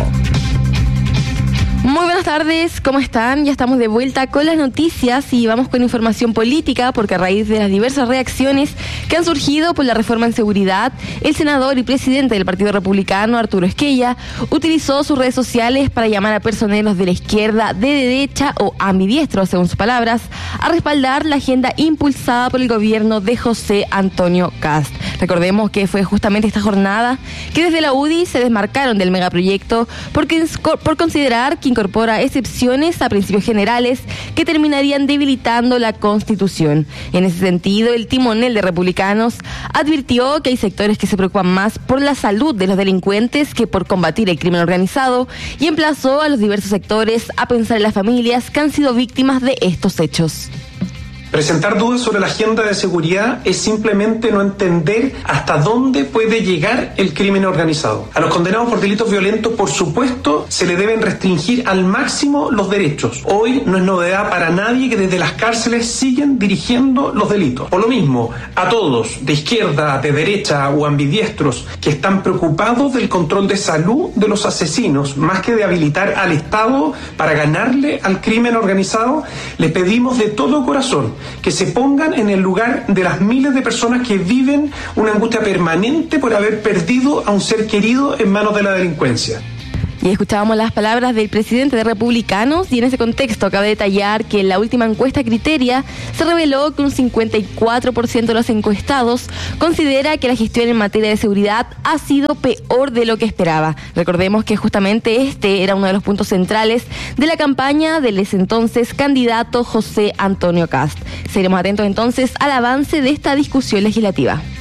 Muy buenas tardes, ¿cómo están? Ya estamos de vuelta con las noticias y vamos con información política porque a raíz de las diversas reacciones que han surgido por la reforma en seguridad, el senador y presidente del Partido Republicano, Arturo Esquella, utilizó sus redes sociales para llamar a personeros de la izquierda, de derecha o ambidiestros, según sus palabras, a respaldar la agenda impulsada por el gobierno de José Antonio Kast. Recordemos que fue justamente esta jornada que desde la U D I se desmarcaron del megaproyecto porque, por considerar que incorpora excepciones a principios generales que terminarían debilitando la Constitución. En ese sentido, el timonel de Republicanos advirtió que hay sectores que se preocupan más por la salud de los delincuentes que por combatir el crimen organizado y emplazó a los diversos sectores a pensar en las familias que han sido víctimas de estos hechos. Presentar dudas sobre la agenda de seguridad es simplemente no entender hasta dónde puede llegar el crimen organizado. A los condenados por delitos violentos, por supuesto, se le deben restringir al máximo los derechos. Hoy no es novedad para nadie que desde las cárceles siguen dirigiendo los delitos. Por lo mismo, a todos, de izquierda, de derecha o ambidiestros, que están preocupados del control de salud de los asesinos, más que de habilitar al Estado para ganarle al crimen organizado, le pedimos de todo corazón que se pongan en el lugar de las miles de personas que viven una angustia permanente por haber perdido a un ser querido en manos de la delincuencia. Y escuchábamos las palabras del presidente de Republicanos y en ese contexto cabe detallar que en la última encuesta Criteria se reveló que un cincuenta y cuatro por ciento de los encuestados considera que la gestión en materia de seguridad ha sido peor de lo que esperaba. Recordemos que justamente este era uno de los puntos centrales de la campaña del entonces candidato José Antonio Kast. Seremos atentos entonces al avance de esta discusión legislativa.